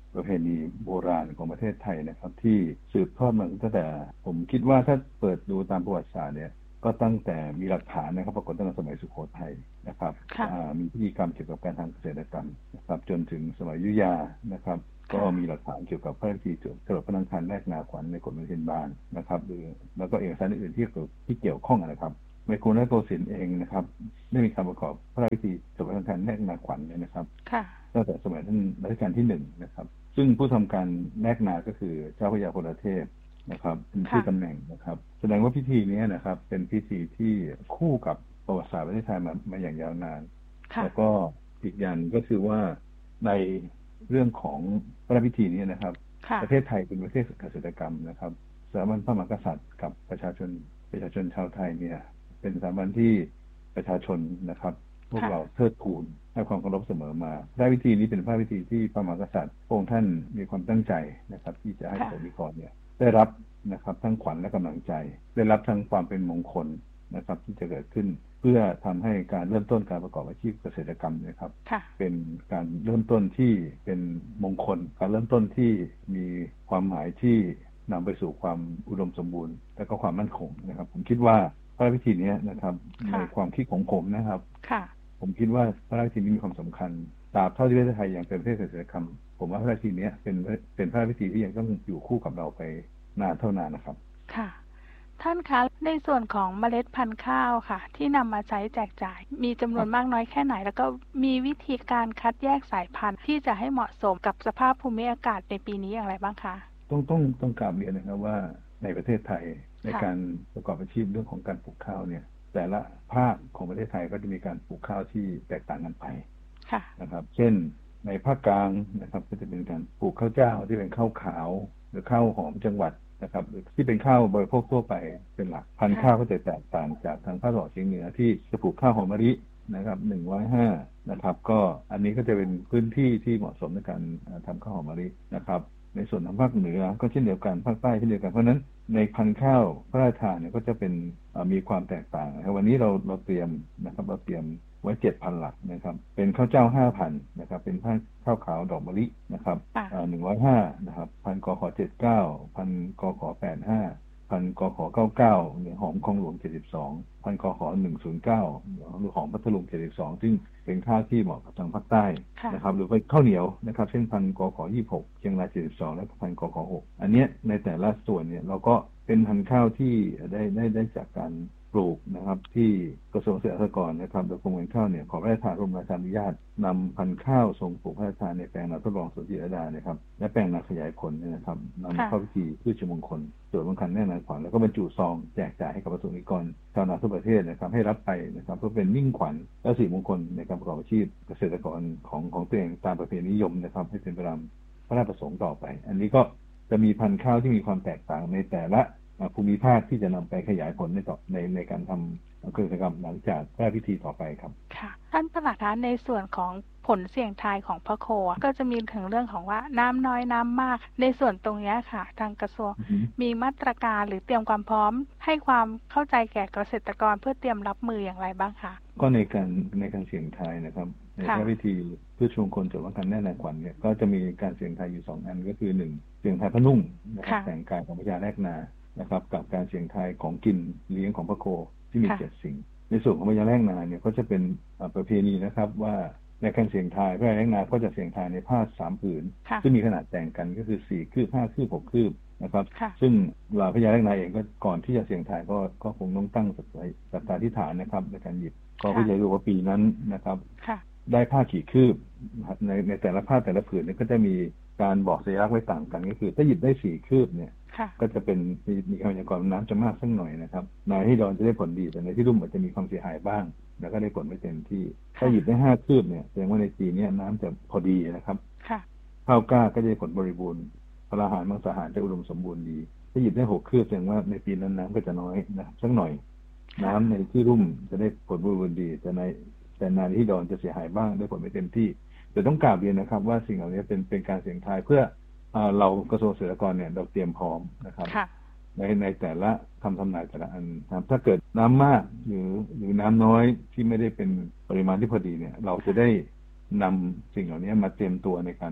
ประเพณีโบราณของประเทศไทยนะครับที่สืบทอดมาตั้งแต่ผมคิดว่าถ้าเปิดดูตามประวัติศาสตร์เนี่ยก็ตั้งแต่มีหลักฐานนะครับปรากฏตั้งแต่สมัยสุโขทัยนะครับมีพิธีกรรมเกี่ยวกับการทำเกษตรกรรมนะครับจนถึงสมัยอยุธยานะครับก็มีหลักฐานเกี่ยวกับพระราชพิธีจรดพระนางคันแรกนาขวัญในกฎหมายเทนบานนะครับหรือแล้วก็เอกสารอื่นๆที่ที่เกี่ยวข้องนะครับในกรุงรัตนโกสินทร์เองนะครับได้มีการประกอบพระราชพิธีจรดพระนางคันแรกนาขวัญเนี่ยนะครับตั้งแต่สมัยท่านรัชกาลที่หนึ่งนะครับซึ่งผู้ทำการแรกนาก็คือเจ้าพระยาพลเทพนะครับเป็นชื่อตำแหน่งนะครับแสดงว่าพิธีนี้นะครับเป็นพิธีที่คู่กับประวัติศาสตร์ประเทศไทยมามาอย่างยาวนานแล้วก็อีกอย่างก็คือว่าในเรื่องของพระราชพิธีนี้นะครับประเทศไทยเป็นประเทศเกษตรกรรมนะครับสถาบันพระมหากษัตริย์กับประชาชนประชาชนชาวไทยเนี่ยเป็นสถาบันที่ประชาชนนะครับพวกเราเทิดทูนให้ความเคารพเสมอมาพระราชพิธีนี้เป็นพระราชพิธีที่พระมหากษัตริย์พระองค์ท่านมีความตั้งใจนะครับที่จะให้ประสบนิกรเนี่ยได้รับนะครับทั้งขวัญและกำลังใจได้รับทั้งความเป็นมงคลนะครับที่จะเกิดขึ้นเพื่อทำให้การเริ่มต้นการประกอบอาชีพเกษตรกรรมนะครับเป็นการเริ่มต้นที่เป็นมงคลการเริ่มต้นที่มีความหมายที่นำไปสู่ความอุดมสมบูรณ์และก็ความมั่นคงนะครับผมคิดว่าพระราชพิธีนี้นะครับในความคิดของผมนะครับผมคิดว่าพระราชพิธีนี้มีความสำคัญตราบเท่าที่ประเทศไทยยังเป็นประเทศเกษตรกรรมผมว่าพระราชพิธีนี้เป็นเป็นพระราชพิธีที่ยังต้องอยู่คู่กับเราไปนานเท่านานนะครับค่ะท่านคะในส่วนของเมล็ดพันธุ์ข้าวค่ะที่นำมาใช้แจกจ่ายมีจำนวนมากน้อยแค่ไหนแล้วก็มีวิธีการคัดแยกสายพันธุ์ที่จะให้เหมาะสมกับสภาพภูมิอากาศในปีนี้อย่างไรบ้างคะต้องต้องต้องกราบเรียนนะครับว่าในประเทศไทยในการประกอบอาชีพเรื่องของการปลูกข้าวเนี่ยแต่ละภาคของประเทศไทยก็จะมีการปลูกข้าวที่แตกต่างกันไปนะครับเช่นในภาคกลางนะครับก็จะเป็นการปลูกข้าวเจ้าที่เป็นข้าวขาวหรือข้าวหอมจังหวัดนะครับที่เป็นข้าวบริโภคทั่วไปเป็นหลักพันธุ์ข้าวก็จะแตกต่างจากทางภาคตะวันออกเฉียงเหนือที่จะปลูกข้าวหอมมะลินะครับหนึ่งร้อยห้านะครับก็อันนี้ก็จะเป็นพื้นที่ที่เหมาะสมในการทำข้าวหอมมะลินะครับในส่วนทางภาคเหนือก็เช่นเดียวกันภาคใต้เช่นเดียวกันเพราะนั้นในพันธุ์ข้าวพระราชทานเนี่ยก็จะเป็นมีความแตกต่างนะครับวันนี้เราเราเตรียมนะครับเราเตรียมไว้ เจ็ดพัน หลักนะครับเป็นข้าวเจ้า ห้าพัน นะครับเป็นพันธุ์ข้าวขาวดอกมะลินะครับอ่าหนึ่งร้อยห้านะครับพันธุ์กขเจ็ดสิบเก้าพันธุ์กขแปดสิบห้าพันธุ์กขเก้าสิบเก้าเนี่ยหอมคลองหลวงเจ็ดสิบสองพันธุ์กขหนึ่งศูนย์เก้าหรือหอมพัทลุงเจ็ดสิบสองซึ่งเป็นข้าวที่เหมาะกับทางภาคใต้นะครับหรือเป็นข้าวเหนียวนะครับเช่นพันธุ์กขยี่สิบหกเชียงรายเจ็ดสิบสองและพันธุ์กขหกอันเนี้ยในแต่ละส่วนเนี่ยเราก็เป็นพันธุ์ข้าวที่ได้ได้ได้จากการปลูกนะครับที่กระทรวงเกษตรและสหกรณ์นะครับโดยกรมการข้าวเนี่ยขอพระราชทานร่วมราชาอนุญาตนำพันธุ์ข้าวทรงปลูกพระราชทานในแปลงนาทดลองสวนจิตรลดานะครับและแปลงนาขยายผลเนี่ยนะครับนำเข้าพิธีพืชมงคลจดมงคลแน่นอนขวัญแล้วก็บรรจุซองแจกจ่ายให้กับประสบนิกรชาวนาทั่วประเทศนะครับให้รับไปนะครับเพื่อเป็นมิ่งขวัญและสิริมงคลในการประกอบอาชีพเกษตรกรของของตัวเองตามประเพณีนิยมนะครับให้เป็นไปตามพระราชประสงค์ต่อไปอันนี้ก็จะมีพันธุ์ข้าวที่มีความแตกต่างในแต่ละภูมิภาคที่จะนำไปขยายผลในต่อในในการทำกิจกรรมหลังจากพระราชพิธีต่อไปครับค่ะท่านประหลัดคะในส่วนของผลเสี่ยงทายของพระโคก็จะมีถึงเรื่องของว่าน้ำน้อยน้ำมากในส่วนตรงนี้ค่ะทางกระทรวง mm-hmm. มีมาตรการหรือเตรียมความพร้อมให้ความเข้าใจแก่เกษตรกรเพื่อเตรียมรับมืออย่างไรบ้างคะก็ในการในการเสี่ยงทายนะครับในพระราชพิธีเพื่อชมงคลจดมงคลแน่นอนขวัญเนี่ยก็จะมีการเสี่ยงทายอยู่สองอันก็คือหนึ่งเสี่ยงทายพระนุ่งนะครับแต่งกายของพญาแรกนานะครับกับการเสี่ยงทายของกินเลี้ยงของพระโคที่มีเจ็ดสิ่งในส่วนของพญาแรกนาเนี่ยก็จะเป็นประเพณีนะครับว่าในการเสี่ยงทายพญาแรกนาก็จะเสี่ยงทายในผ้าสามผืนซึ่งมีขนาดแต่งกันก็คือสี่คืบห้าคืบหกคืบนะครับซึ่งเหล่าพญาแรกนาเองก็ก่อนที่จะเสี่ยงทายก็ก็คงต้องตั้งสัตตาธิษฐานนะครับในการหยิบก็เพื่อจะดูว่าปีนั้นนะครับได้ผ้ากี่คืบในในแต่ละผ้าแต่ละผืนเนี่ยก็จะมีการบอกสัญลักษณ์ไว้ต่างกันก็คือถ้าหยิบได้สี่คืบเนี่ยก็จะเป็นมีมีพยากรณ์น้ำจะมากสักหน่อยนะครับในที่ดอนจะได้ผลดีแต่ในที่รุ่มอาจจะมีความเสียหายบ้างแล้วก็ได้ผลไม่เต็มที่ถ้าหยิบได้ห้าคืบเนี่ยแสดงว่าในปีนี้น้ำจะพอดีนะครับข้าวกล้าก็จะได้ผลบริบูรณ์พลาหารมังสาหารจะอุดมสมบูรณ์ดีถ้าหยิบได้หกคืบแสดงว่าในปีนั้นน้ำก็จะน้อยนะสักหน่อยน้ำในที่รุ่มจะได้ผลบริบูรณ์ดีแต่ในแต่ในที่ดอนจะเสียหายบ้างได้ผลไม่เต็มที่แต่ต้องกราบเรียนนะครับว่าสิ่งเหล่านี้เป็นเป็นการเสี่ยงทายเพื่อเรากระทรวงเกษตรกรเนี่ยเราเตรียมพร้อมนะครับในในแต่ละคำทำนายแต่ละอันนะครับถ้าเกิดน้ำมากหรือหรือน้ำน้อยที่ไม่ได้เป็นปริมาณที่พอดีเนี่ยเราจะได้นำสิ่งเหล่านี้มาเตรียมตัวในการ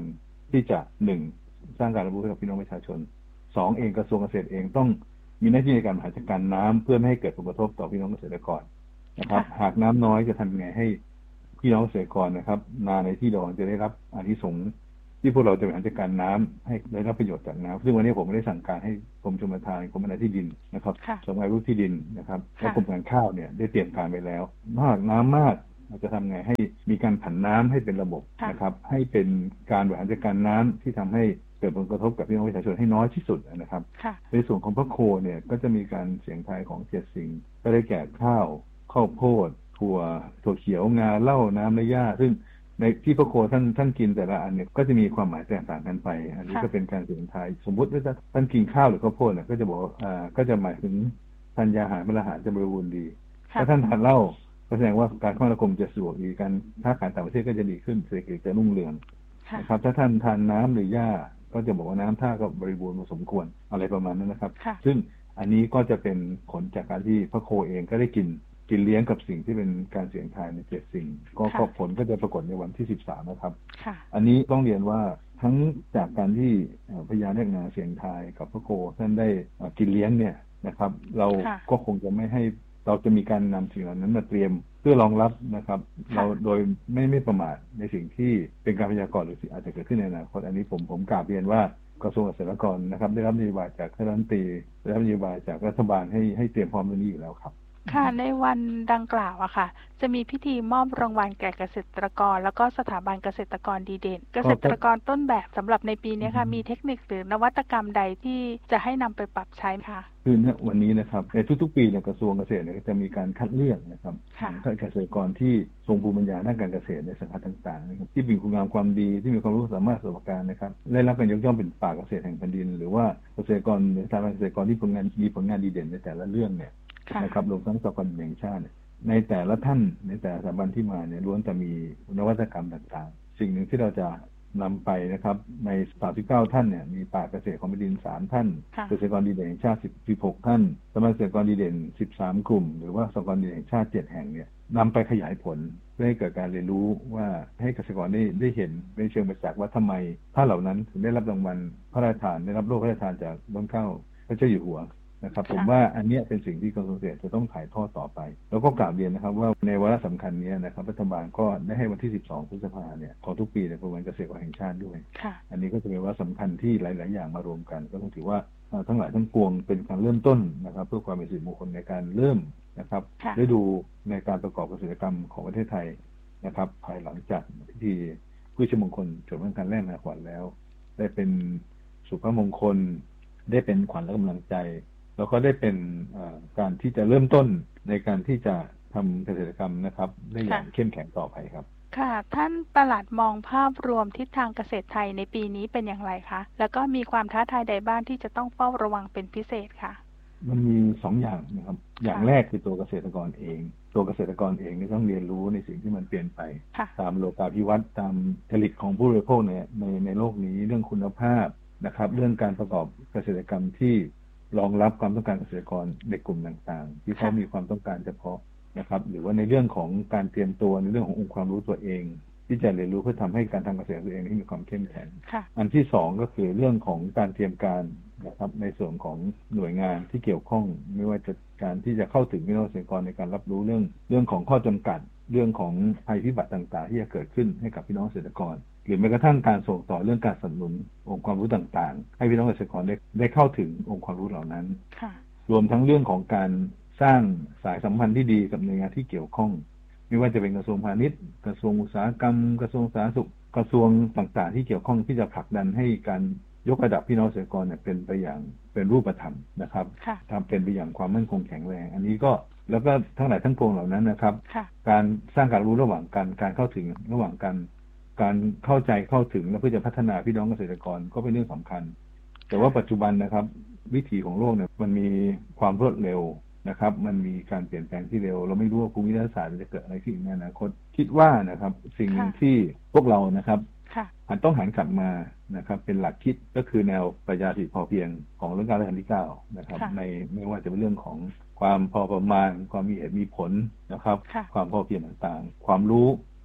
ที่จะหนึ่งสร้างการรับรู้ให้กับพี่น้องประชาชนสองเองกระทรวงเกษตรเองต้องมีหน้าที่ในการบริหารจัดการน้ำเพื่อไม่ให้เกิดผลกระทบต่อพี่น้องเกษตรกรนะครับหากน้ำน้อยจะทำยังไงให้พี่น้องเกษตรกรนะครับนาในที่ดอนจะได้รับอานิสงส์ที่พวกเราจะบริหารจัดการน้ำให้ได้รับประโยชน์จากน้ำซึ่งวันนี้ผมไม่ได้สั่งการให้กรมชลประทานกรมพัฒนาที่ดินนะครับสำนักงานรูปที่ดินนะครับและกรมการข้าวเนี่ยได้เตรียมการไปแล้วมากน้ำมากเราจะทำไงให้มีการผันน้ำให้เป็นระบบนะครับให้เป็นการบริหารจัดการน้ำที่ทำให้เกิดผลกระทบกับพี่น้องประชาชนให้น้อยที่สุดนะครับในส่วนของพระโคเนี่ยก็จะมีการเสียงทายของเจ็ดสิ่งก็ได้แก่ข้าวข้าวโพดถั่วถั่วเขียวงาเหล้าน้ำและหญ้าซึ่งในที่พระโคท่านท่านกินแต่ละอันเนี่ยก็จะมีความหมายแตกต่างกันไปอันนี้ก็เป็นการเสียงทายสมมติว่าท่านกินข้าวหรือข้าวโพดเนี่ยก็จะบอกอ่าก็จะหมายถึงทานยาอาหารมื้อละอาหารจะบริบูรณ์ดีถ้าท่านทานเหล้าก็แสดงว่าการคมนาคมจะสะดวกดีการค้าขายต่างประเทศก็จะดีขึ้นเศรษฐกิจจะรุ่งเรืองนะครับถ้าท่านทานน้ำหรือหญ้าก็จะบอกว่าน้ำท่าก็บริบูรณ์พอสมควรอะไรประมาณนั้นนะครับซึ่งอันนี้ก็จะเป็นผลจากการที่พระโคเองก็ได้กินกินเลี้ยงกับสิ่งที่เป็นการเสี่ยงทายในเจ็ดสิ่งก็ผลก็จะปรากฏในวันที่สิบสามนะครับอันนี้ต้องเรียนว่าทั้งจากการที่พญานาคนาเสี่ยงทายกับพระโคท่านได้กินเลี้ยงเนี่ยนะครับเราก็คงจะไม่ให้เราจะมีการนำสิ่งเหล่านั้นมาเตรียมเพื่อรองรับนะครับเราโดยไม่ไม่ประมาทในสิ่งที่เป็นการพยากรณ์หรืออาจจะเกิดขึ้นในอนาคตอันนี้ผมผมกราบเรียนว่ากระทรวงเกษตรกรนะครับได้รับนโยบายจากท่านรัฐมนตรีได้รับนโยบายจากรัฐบาลให้ให้เตรียมพร้อมเรื่องนี้อยู่แล้วครับค่ะในวันดังกล่าวอะค่ะจะมีพิธีมอบรางวัลแก่เกษตรกรแล้วก็สถาบันเกษตรกรดีเด่นเกษตรกรต้นแบบสำหรับในปีนี้ค่ะมีเทคนิคหรือนวัตกรรมใดที่จะให้นำไปปรับใช้ค่ะคือวันนี้นะครับในทุกๆปีเนี่ยกระทรวงเกษตรเนี่ยจะมีการคัดเลือกนะครับเกษตรกรที่ทรงภูมิปัญญาด้านการเกษตรในสาขาต่างๆนะครับที่มีคุณงามความดีที่มีความรู้สามารถประสบการณ์นะครับได้รับการยกย่องเป็นป่าเกษตรแห่งแผ่นดินหรือว่าเกษตรกรในสถาบันเกษตรกรที่ผลงานมีผลงานดีเด่นในแต่ละเรื่องเนี่ยนะครับรวมทั้งสหกรณ์แห่งชาติในแต่ละท่านในแต่ละสถาบันที่มาเนี่ยล้วนแต่มีนวัตกรรมต่างๆสิ่งหนึ่งที่เราจะนำไปนะครับในสามสิบเก้าท่านเนี่ยมีป่าเกษตรของแผ่นดินสามท่านเกษตรกรดีเด่นแห่งชาติสิบหกท่านสมาคมเกษตรกรดีเด่นสิบสามกลุ่มหรือว่าสหกรณ์ดีเด่นแห่งชาติเจ็ดแห่งเนี่ยนำไปขยายผลเพื่อให้เกิดการเรียนรู้ว่าให้เกษตรกรได้ได้เห็นในเชิงประจักษ์ว่าทำไมท่านเหล่านั้นถึงได้รับรางวัลพระราชทานได้รับโล่พระราชทานจากล้นเกล้าพระเจ้าอยู่หัวนะครับผมว่าอันนี้เป็นสิ่งที่กระทรวงเกษตรจะต้องถ่ายทอดต่อไปแล้วก็กราบเรียนนะครับว่าในวาระสำคัญนี้นะครับรัฐบาลก็ได้ให้วันที่สิบสองพฤษภาคมเนี่ยของทุกปีเนี่ยเป็นวันเกษตรแห่งชาติด้วยอันนี้ก็จะเป็นวาระสำคัญที่หลายๆอย่างมารวมกันก็ต้องถือว่าทั้งหลายทั้งปวงเป็นการเริ่มต้นนะครับเพื่อความเป็นสิริมงคลในการเริ่มนะครับได้ดูในการประกอบเกษตรกรรมของประเทศไทยนะครับภายหลังจากที่พืชมงคลจดเป็นการแรกนาขวัญแล้วได้เป็นสุภมงคลได้เป็นขวัญและกำลังใจแล้วก็ได้เป็นการที่จะเริ่มต้นในการที่จะทำเกษตรกรรมนะครับได้อย่างเข้มแข็งต่อไปครับค่ะท่านปลัดมองภาพรวมทิศทางเกษตรไทยในปีนี้เป็นอย่างไรคะแล้วก็มีความท้าทายใดบ้างที่จะต้องเฝ้าระวังเป็นพิเศษค่ะมันมีสองอย่างนะครับอย่างแรกคือตัวเกษตรกรเองตัวเกษตรกรเองนี่ต้องเรียนรู้ในสิ่งที่มันเปลี่ยนไปตามโลกาภิวัตน์ตามจริตของผู้บริโภคในในในโลกนี้เรื่องคุณภาพนะครับเรื่องการประกอบเกษตรกรรมที่รองรับความต้องการเกษตรกรในกลุ่มต่างๆที่เขามีความต้องการเฉพาะนะครับหรือว่าในเรื่องของการเตรียมตัวในเรื่องขององค์ความรู้ตัวเองที่จะเรียนรู้เพื่อทำให้การทำเกษตรตัวเองนี้มีความเข้มแข็งอันที่สองก็คือเรื่องของการเตรียมการนะครับในส่วนของหน่วยงานที่เกี่ยวข้องไม่ว่าจะการที่จะเข้าถึงพี่น้องเกษตรกรในการรับรู้เรื่องเรื่องของข้อจำกัดเรื่องของภัยพิบัติต่างๆที่จะเกิดขึ้นให้กับพี่น้องเกษตรกรหรือแม้กระทั่งการส่งต่อเรื่องการสนับสนุนองค์ความรู้ต่างๆให้พี่น้องเกษตรกรได้ได้เข้าถึงองค์ความรู้เหล่านั้นรวมทั้งเรื่องของการสร้างสายสัมพันธ์ที่ดีกับหน่วยงานที่เกี่ยวข้องไม่ว่าจะเป็นกระทรวงพาณิชย์กระทรวงอุตสาหกรรมกระทรวงสาธารณสุขกระทรวงต่างๆที่เกี่ยวข้องที่จะผลักดันให้การยกระดับพี่น้องเกษตรกรเนี่ยเป็นไปอย่างเป็นรูปธรรมนะครับทำเป็นไปอย่างความมั่นคงแข็งแรงอันนี้ก็แล้วก็ทั้งหลายทั้งปวงเหล่านั้นนะครับการสร้างการรู้ระหว่างกันการเข้าถึงระหว่างกันการเข้าใจเข้าถึงและเพื่อจะพัฒนาพี่น้องเกษตรกรก็เป็นเรื่องสำคัญแต่ว่าปัจจุบันนะครับวิถีของโลกเนี่ยมันมีความรวดเร็วนะครับมันมีการเปลี่ยนแปลงที่เร็วเราไม่รู้ว่าภูมิรัฐศาสตร์จะเกิดอะไรขึ้นในอนาคตคิดว่านะครับสิ่งที่พวกเรานะครับอาจต้องหันกลับมานะครับเป็นหลักคิดก็คือแนวปรัชญาเศรษฐกิจพอเพียงของรัชกาลที่เก้านะครับในไม่ว่าจะเป็นเรื่องของความพอประมาณความมีเหตุมีผลนะครับความพอเพียงต่างๆความรู้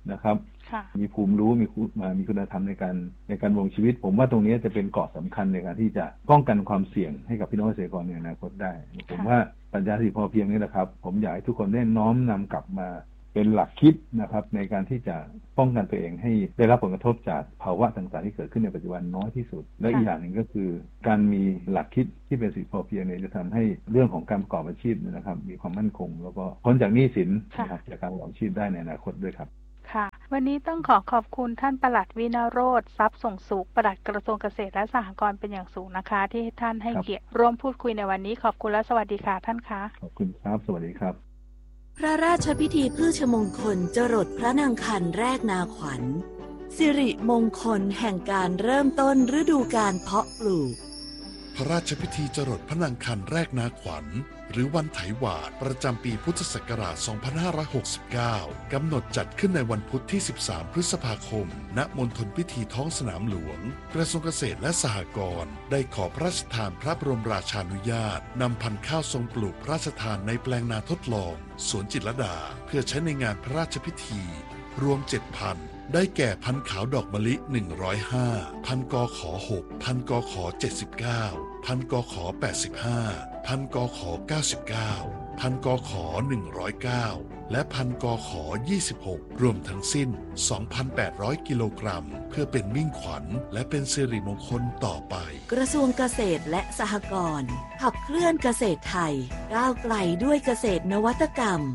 นะครับมีภูมิรู้มีมีคุณธรรมในการในการดำรงชีวิตผมว่าตรงนี้จะเป็นเกราะสำคัญในการที่จะป้องกันความเสี่ยงให้กับพี่น้องเกษตรกรในอนาคตได้ผมว่าปรัชญาเศรษฐกิจพอเพียงนี่แหละครับผมอยากให้ทุกคนได้น้อมนำกลับมาเป็นหลักคิดนะครับในการที่จะป้องกันตัวเองให้ได้รับผลกระทบจากภาวะต่างๆที่เกิดขึ้นในปัจจุบันน้อยที่สุดและอีกอย่างหนึ่งก็คือการมีหลักคิดที่เป็นเศรษฐกิจพอเพียงเนี่ยจะทำให้เรื่องของการประกอบอาชีพนะครับมีความมั่นคงแล้วก็พ้นจากหนี้สินนะครับจากการประกอบอาชีพได้ในอนาคตด้วยครับค่ะวันนี้ต้องขอขอบคุณท่านปลัดวินโรจน์ทรัพย์ส่งสุขปลัดกระทรวงเกษตรและสหกรณ์เป็นอย่างสูงนะคะที่ท่านให้เกียรติร่วมพูดคุยในวันนี้ขอบคุณและสวัสดีค่ะท่านคะขอบคุณครับสวัสดีครับพระราชพิธีพฤชมงคลจรดพระนางคันแรกนาขวัญสิริมงคลแห่งการเริ่มต้นฤดูการเพาะปลูกพระราชพิธีจรดพระนางคันแรกนาขวัญหรือวันไถหวาดประจำปีพุทธศักราช สองพันห้าร้อยหกสิบเก้า กำหนดจัดขึ้นในวันพุธที่ สิบสาม พฤษภาคม ณ มณฑลพิธีท้องสนามหลวง กระทรวงเกษตรและสหกรณ์ได้ขอพระราชทานพระบรมราชานุญาตนำพันธุ์ข้าวทรงปลูกพระราชทานในแปลงนาทดลองสวนจิตรลดาเพื่อใช้ในงานพระราชพิธีรวม เจ็ด พันธุ์ได้แก่พันธุ์ขาวดอกมะลิ หนึ่งร้อยห้า พันธุ์กขอ หก พันธุ์กขอ เจ็ดสิบเก้า พันธุ์กขอ แปดสิบห้า พันธุ์กขอ เก้าสิบเก้า พันธุ์กขอ หนึ่งร้อยเก้า และพันธุ์กขอ ยี่สิบหก รวมทั้งสิ้น สองพันแปดร้อย กิโลกรัมเพื่อเป็นมิ่งขวัญและเป็นสิริมงคลต่อไปกระทรวงเกษตรและสหกรณ์ขับเคลื่อนเกษตรไทยก้าวไกลด้วยเกษตรนวัตกรรม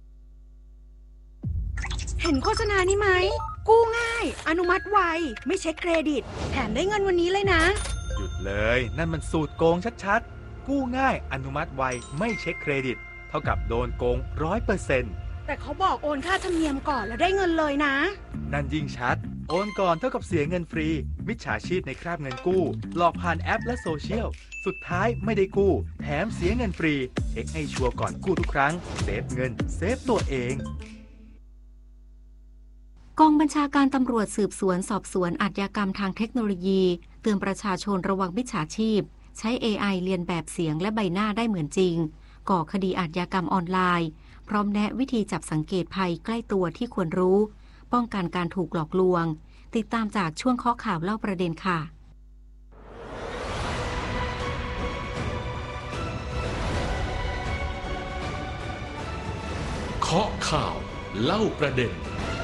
เห็นโฆษณานี้ไหมกู้ง่ายอนุมัติไวไม่เช็คเครดิตแถมได้เงินวันนี้เลยนะหยุดเลยนั่นมันสูตรโกงชัดๆกู้ง่ายอนุมัติไวไม่เช็คเครดิตเท่ากับโดนโกง ร้อยเปอร์เซ็นต์แต่เขาบอกโอนค่าธรรมเนียมก่อนแล้วได้เงินเลยนะนั่นยิ่งชัดโอนก่อนเท่ากับเสียเงินฟรีมิจฉาชีพในคราบเงินกู้หลอกผ่านแอปและโซเชียลสุดท้ายไม่ได้กู้แถมเสียเงินฟรีเช็คให้ชัวร์ก่อนกู้ทุกครั้งเซฟเงินเซฟตัวเองกองบัญชาการตำรวจสืบสวนสอบสวนอาชญากรรมทางเทคโนโลยีเตือนประชาชนระวังมิจฉาชีพใช้ เอ ไอ เลียนแบบเสียงและใบหน้าได้เหมือนจริงก่อคดีอาชญากรรมออนไลน์พร้อมแนะวิธีจับสังเกตภัยใกล้ตัวที่ควรรู้ป้องกันการถูกหลอกลวงติดตามจากช่วงข้อข่าวเล่าประเด็นค่ะข้อข่าวเล่าประเด็น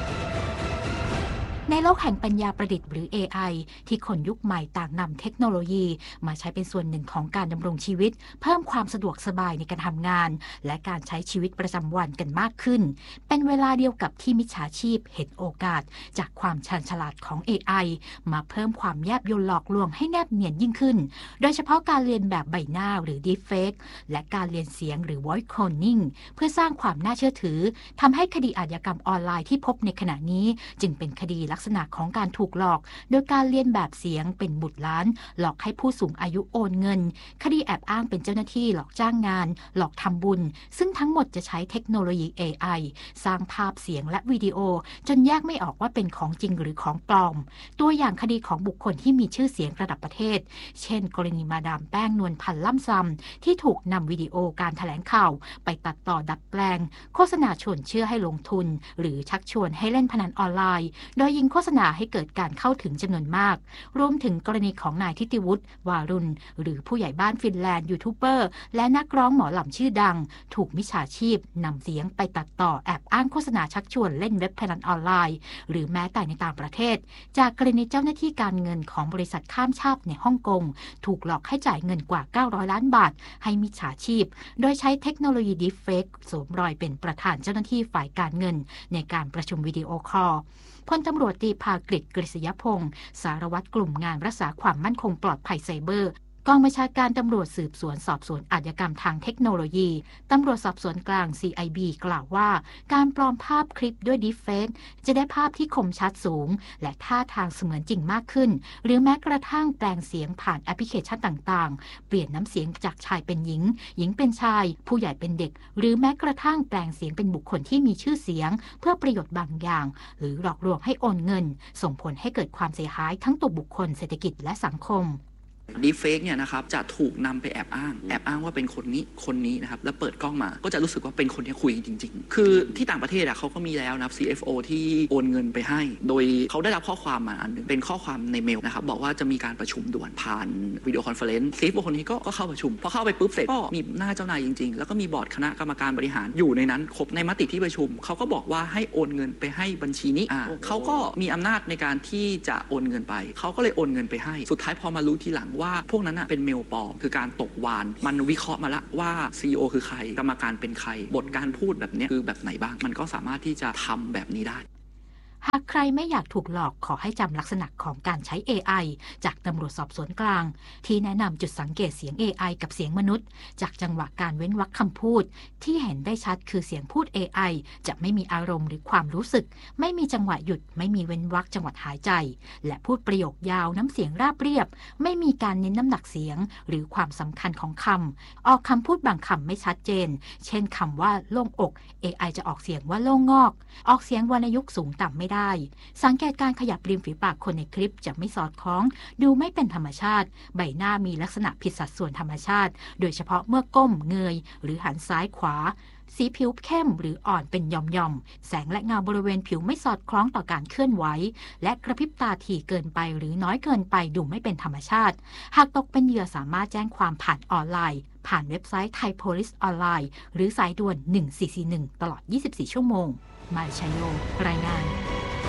ในโลกแห่งปัญญาประดิษฐ์หรือ เอ ไอ ที่คนยุคใหม่ต่างนำเทคโนโลยีมาใช้เป็นส่วนหนึ่งของการดำรงชีวิตเพิ่มความสะดวกสบายในการทำงานและการใช้ชีวิตประจำวันกันมากขึ้นเป็นเวลาเดียวกับที่มิจฉาชีพเห็นโอกาสจากความชาญฉลาดของ เอ ไอ มาเพิ่มความแยบยลหลอกลวงให้แนบเนียนยิ่งขึ้นโดยเฉพาะการเรียนแบบใบหน้าหรือ Deepfake และการเรียนเสียงหรือ Voice Cloning เพื่อสร้างความน่าเชื่อถือทำให้คดีอาชญากรรมออนไลน์ที่พบในขณะนี้จึงเป็นคดีลักษณะของการถูกหลอกโดยการเลียนแบบเสียงเป็นบุตรหลานหลอกให้ผู้สูงอายุโอนเงินคดีแอบอ้างเป็นเจ้าหน้าที่หลอกจ้างงานหลอกทำบุญซึ่งทั้งหมดจะใช้เทคโนโลยี เอ ไอ สร้างภาพเสียงและวิดีโอจนแยกไม่ออกว่าเป็นของจริงหรือของปลอมตัวอย่างคดีของบุคคลที่มีชื่อเสียงระดับประเทศเช่นกรณีมาดามแป้งนวลพันธ์ล่ำซำที่ถูกนำวิดีโอการแถลงข่าวไปตัดต่อดัดแปลงโฆษณาชวนเชื่อให้ลงทุนหรือชักชวนให้เล่นพนันออนไลน์โดยยิงโฆษณาให้เกิดการเข้าถึงจำนวนมากรวมถึงกรณีของนายทิติวุฒิวารุณหรือผู้ใหญ่บ้านฟินแลนด์ยูทูบเบอร์และนักร้องหมอลำชื่อดังถูกมิจฉาชีพนำเสียงไปตัดต่อแอบอ้างโฆษณาชักชวนเล่นเว็บพนันออนไลน์หรือแม้แต่ในต่างประเทศจากกรณีเจ้าหน้าที่การเงินของบริษัทข้ามชาติในฮ่องกงถูกหลอกให้จ่ายเงินกว่าเก้าร้อยล้านบาทให้มิจฉาชีพโดยใช้เทคโนโลยี Deepfake สวมรอยเป็นประธานเจ้าหน้าที่ฝ่ายการเงินในการประชุมวิดีโอคอลพลตำรวจตรีภากฤษ กฤษยพงศ์สารวัตรกลุ่มงานรักษาความมั่นคงปลอดภัยไซเบอร์กองบัญชาการตำรวจสืบสวนสอบสวนอาชญากรรมทางเทคโนโลยีตำรวจสอบสวนกลาง ซี ไอ บี กล่าวว่าการปลอมภาพคลิปด้วย Deepfake จะได้ภาพที่คมชัดสูงและท่าทางเสมือนจริงมากขึ้นหรือแม้กระทั่งแปลงเสียงผ่านแอปพลิเคชันต่างๆเปลี่ยนน้ำเสียงจากชายเป็นหญิงหญิงเป็นชายผู้ใหญ่เป็นเด็กหรือแม้กระทั่งแปลงเสียงเป็นบุคคลที่มีชื่อเสียงเพื่อประโยชน์บางอย่างหรือหลอกลวงให้โอนเงินส่งผลให้เกิดความเสียหายทั้งตัวบุคคลเศรษฐกิจและสังคมดีเฟกเนี่ยนะครับจะถูกนำไปแอบอ้างแอบอ้างว่าเป็นคนนี้คนนี้นะครับแล้วเปิดกล้องมาก็จะรู้สึกว่าเป็นคนที่คุยจริงๆคือที่ต่างประเทศอะเขาก็มีแล้วนะครับ ซี เอฟ โอ ที่โอนเงินไปให้โดยเขาได้รับข้อความมาอันนึงเป็นข้อความในเมลนะครับบอกว่าจะมีการประชุมด่วนผ่านวิดีโอคอนเฟอเรนซ์ ซี เอฟ โอ คนนี้ก็ก็เข้าประชุมพอเข้าไปปุ๊บเสร็จก็มีหน้าเจ้านายจริงๆแล้วก็มีบอร์ดคณะกรรมการบริหารอยู่ในนั้นครบในมติที่ประชุมเขาก็บอกว่าให้โอนเงินไปให้บัญชีนี้อ่าเขาก็มีอำนาจในการที่จะโอนเงินไปเขาก็เลยโอนเงินไปให้สุดท้ายพอมารู้ทีหลังว่าพวกนั้นอ่ะเป็นเมลปลอมคือการตกวานมันวิเคราะห์มาละว่า ซี อี โอ คือใครกรรมการเป็นใครบทการพูดแบบนี้คือแบบไหนบ้างมันก็สามารถที่จะทำแบบนี้ได้หากใครไม่อยากถูกหลอกขอให้จำลักษณะของการใช้ เอ ไอ จากตำรวจสอบสวนกลางที่แนะนำจุดสังเกตเสียง เอ ไอ กับเสียงมนุษย์จากจังหวะการเว้นวรรคคำพูดที่เห็นได้ชัดคือเสียงพูด เอ ไอ จะไม่มีอารมณ์หรือความรู้สึกไม่มีจังหวะหยุดไม่มีเว้นวรรคจังหวะหายใจและพูดประโยคยาวน้ำเสียงราบเรียบไม่มีการเน้นน้ำหนักเสียงหรือความสำคัญของคำออกคำพูดบางคำไม่ชัดเจนเช่นคำว่าโล่งอก เอ ไอ จะออกเสียงว่าโล่งงอกออกเสียงวรรณยุกต์สูงต่ำไม่ได้สังเกตการขยับริมฝีปากคนในคลิปจะไม่สอดคล้องดูไม่เป็นธรรมชาติใบหน้ามีลักษณะผิดสัดส่วนธรรมชาติโดยเฉพาะเมื่อก้มเงยหรือหันซ้ายขวาสีผิวเข้มหรืออ่อนเป็นหย่อมๆแสงและเงาบริเวณผิวไม่สอดคล้องต่อการเคลื่อนไหวและกระพริบตาถี่เกินไปหรือน้อยเกินไปดูไม่เป็นธรรมชาติหากตกเป็นเหยื่อสามารถแจ้งความผ่านออนไลน์ผ่านเว็บไซต์ Thai Police Online หรือสายด่วนหนึ่งสี่สี่หนึ่งตลอดยี่สิบสี่ชั่วโมงมาชัยโยรายงาน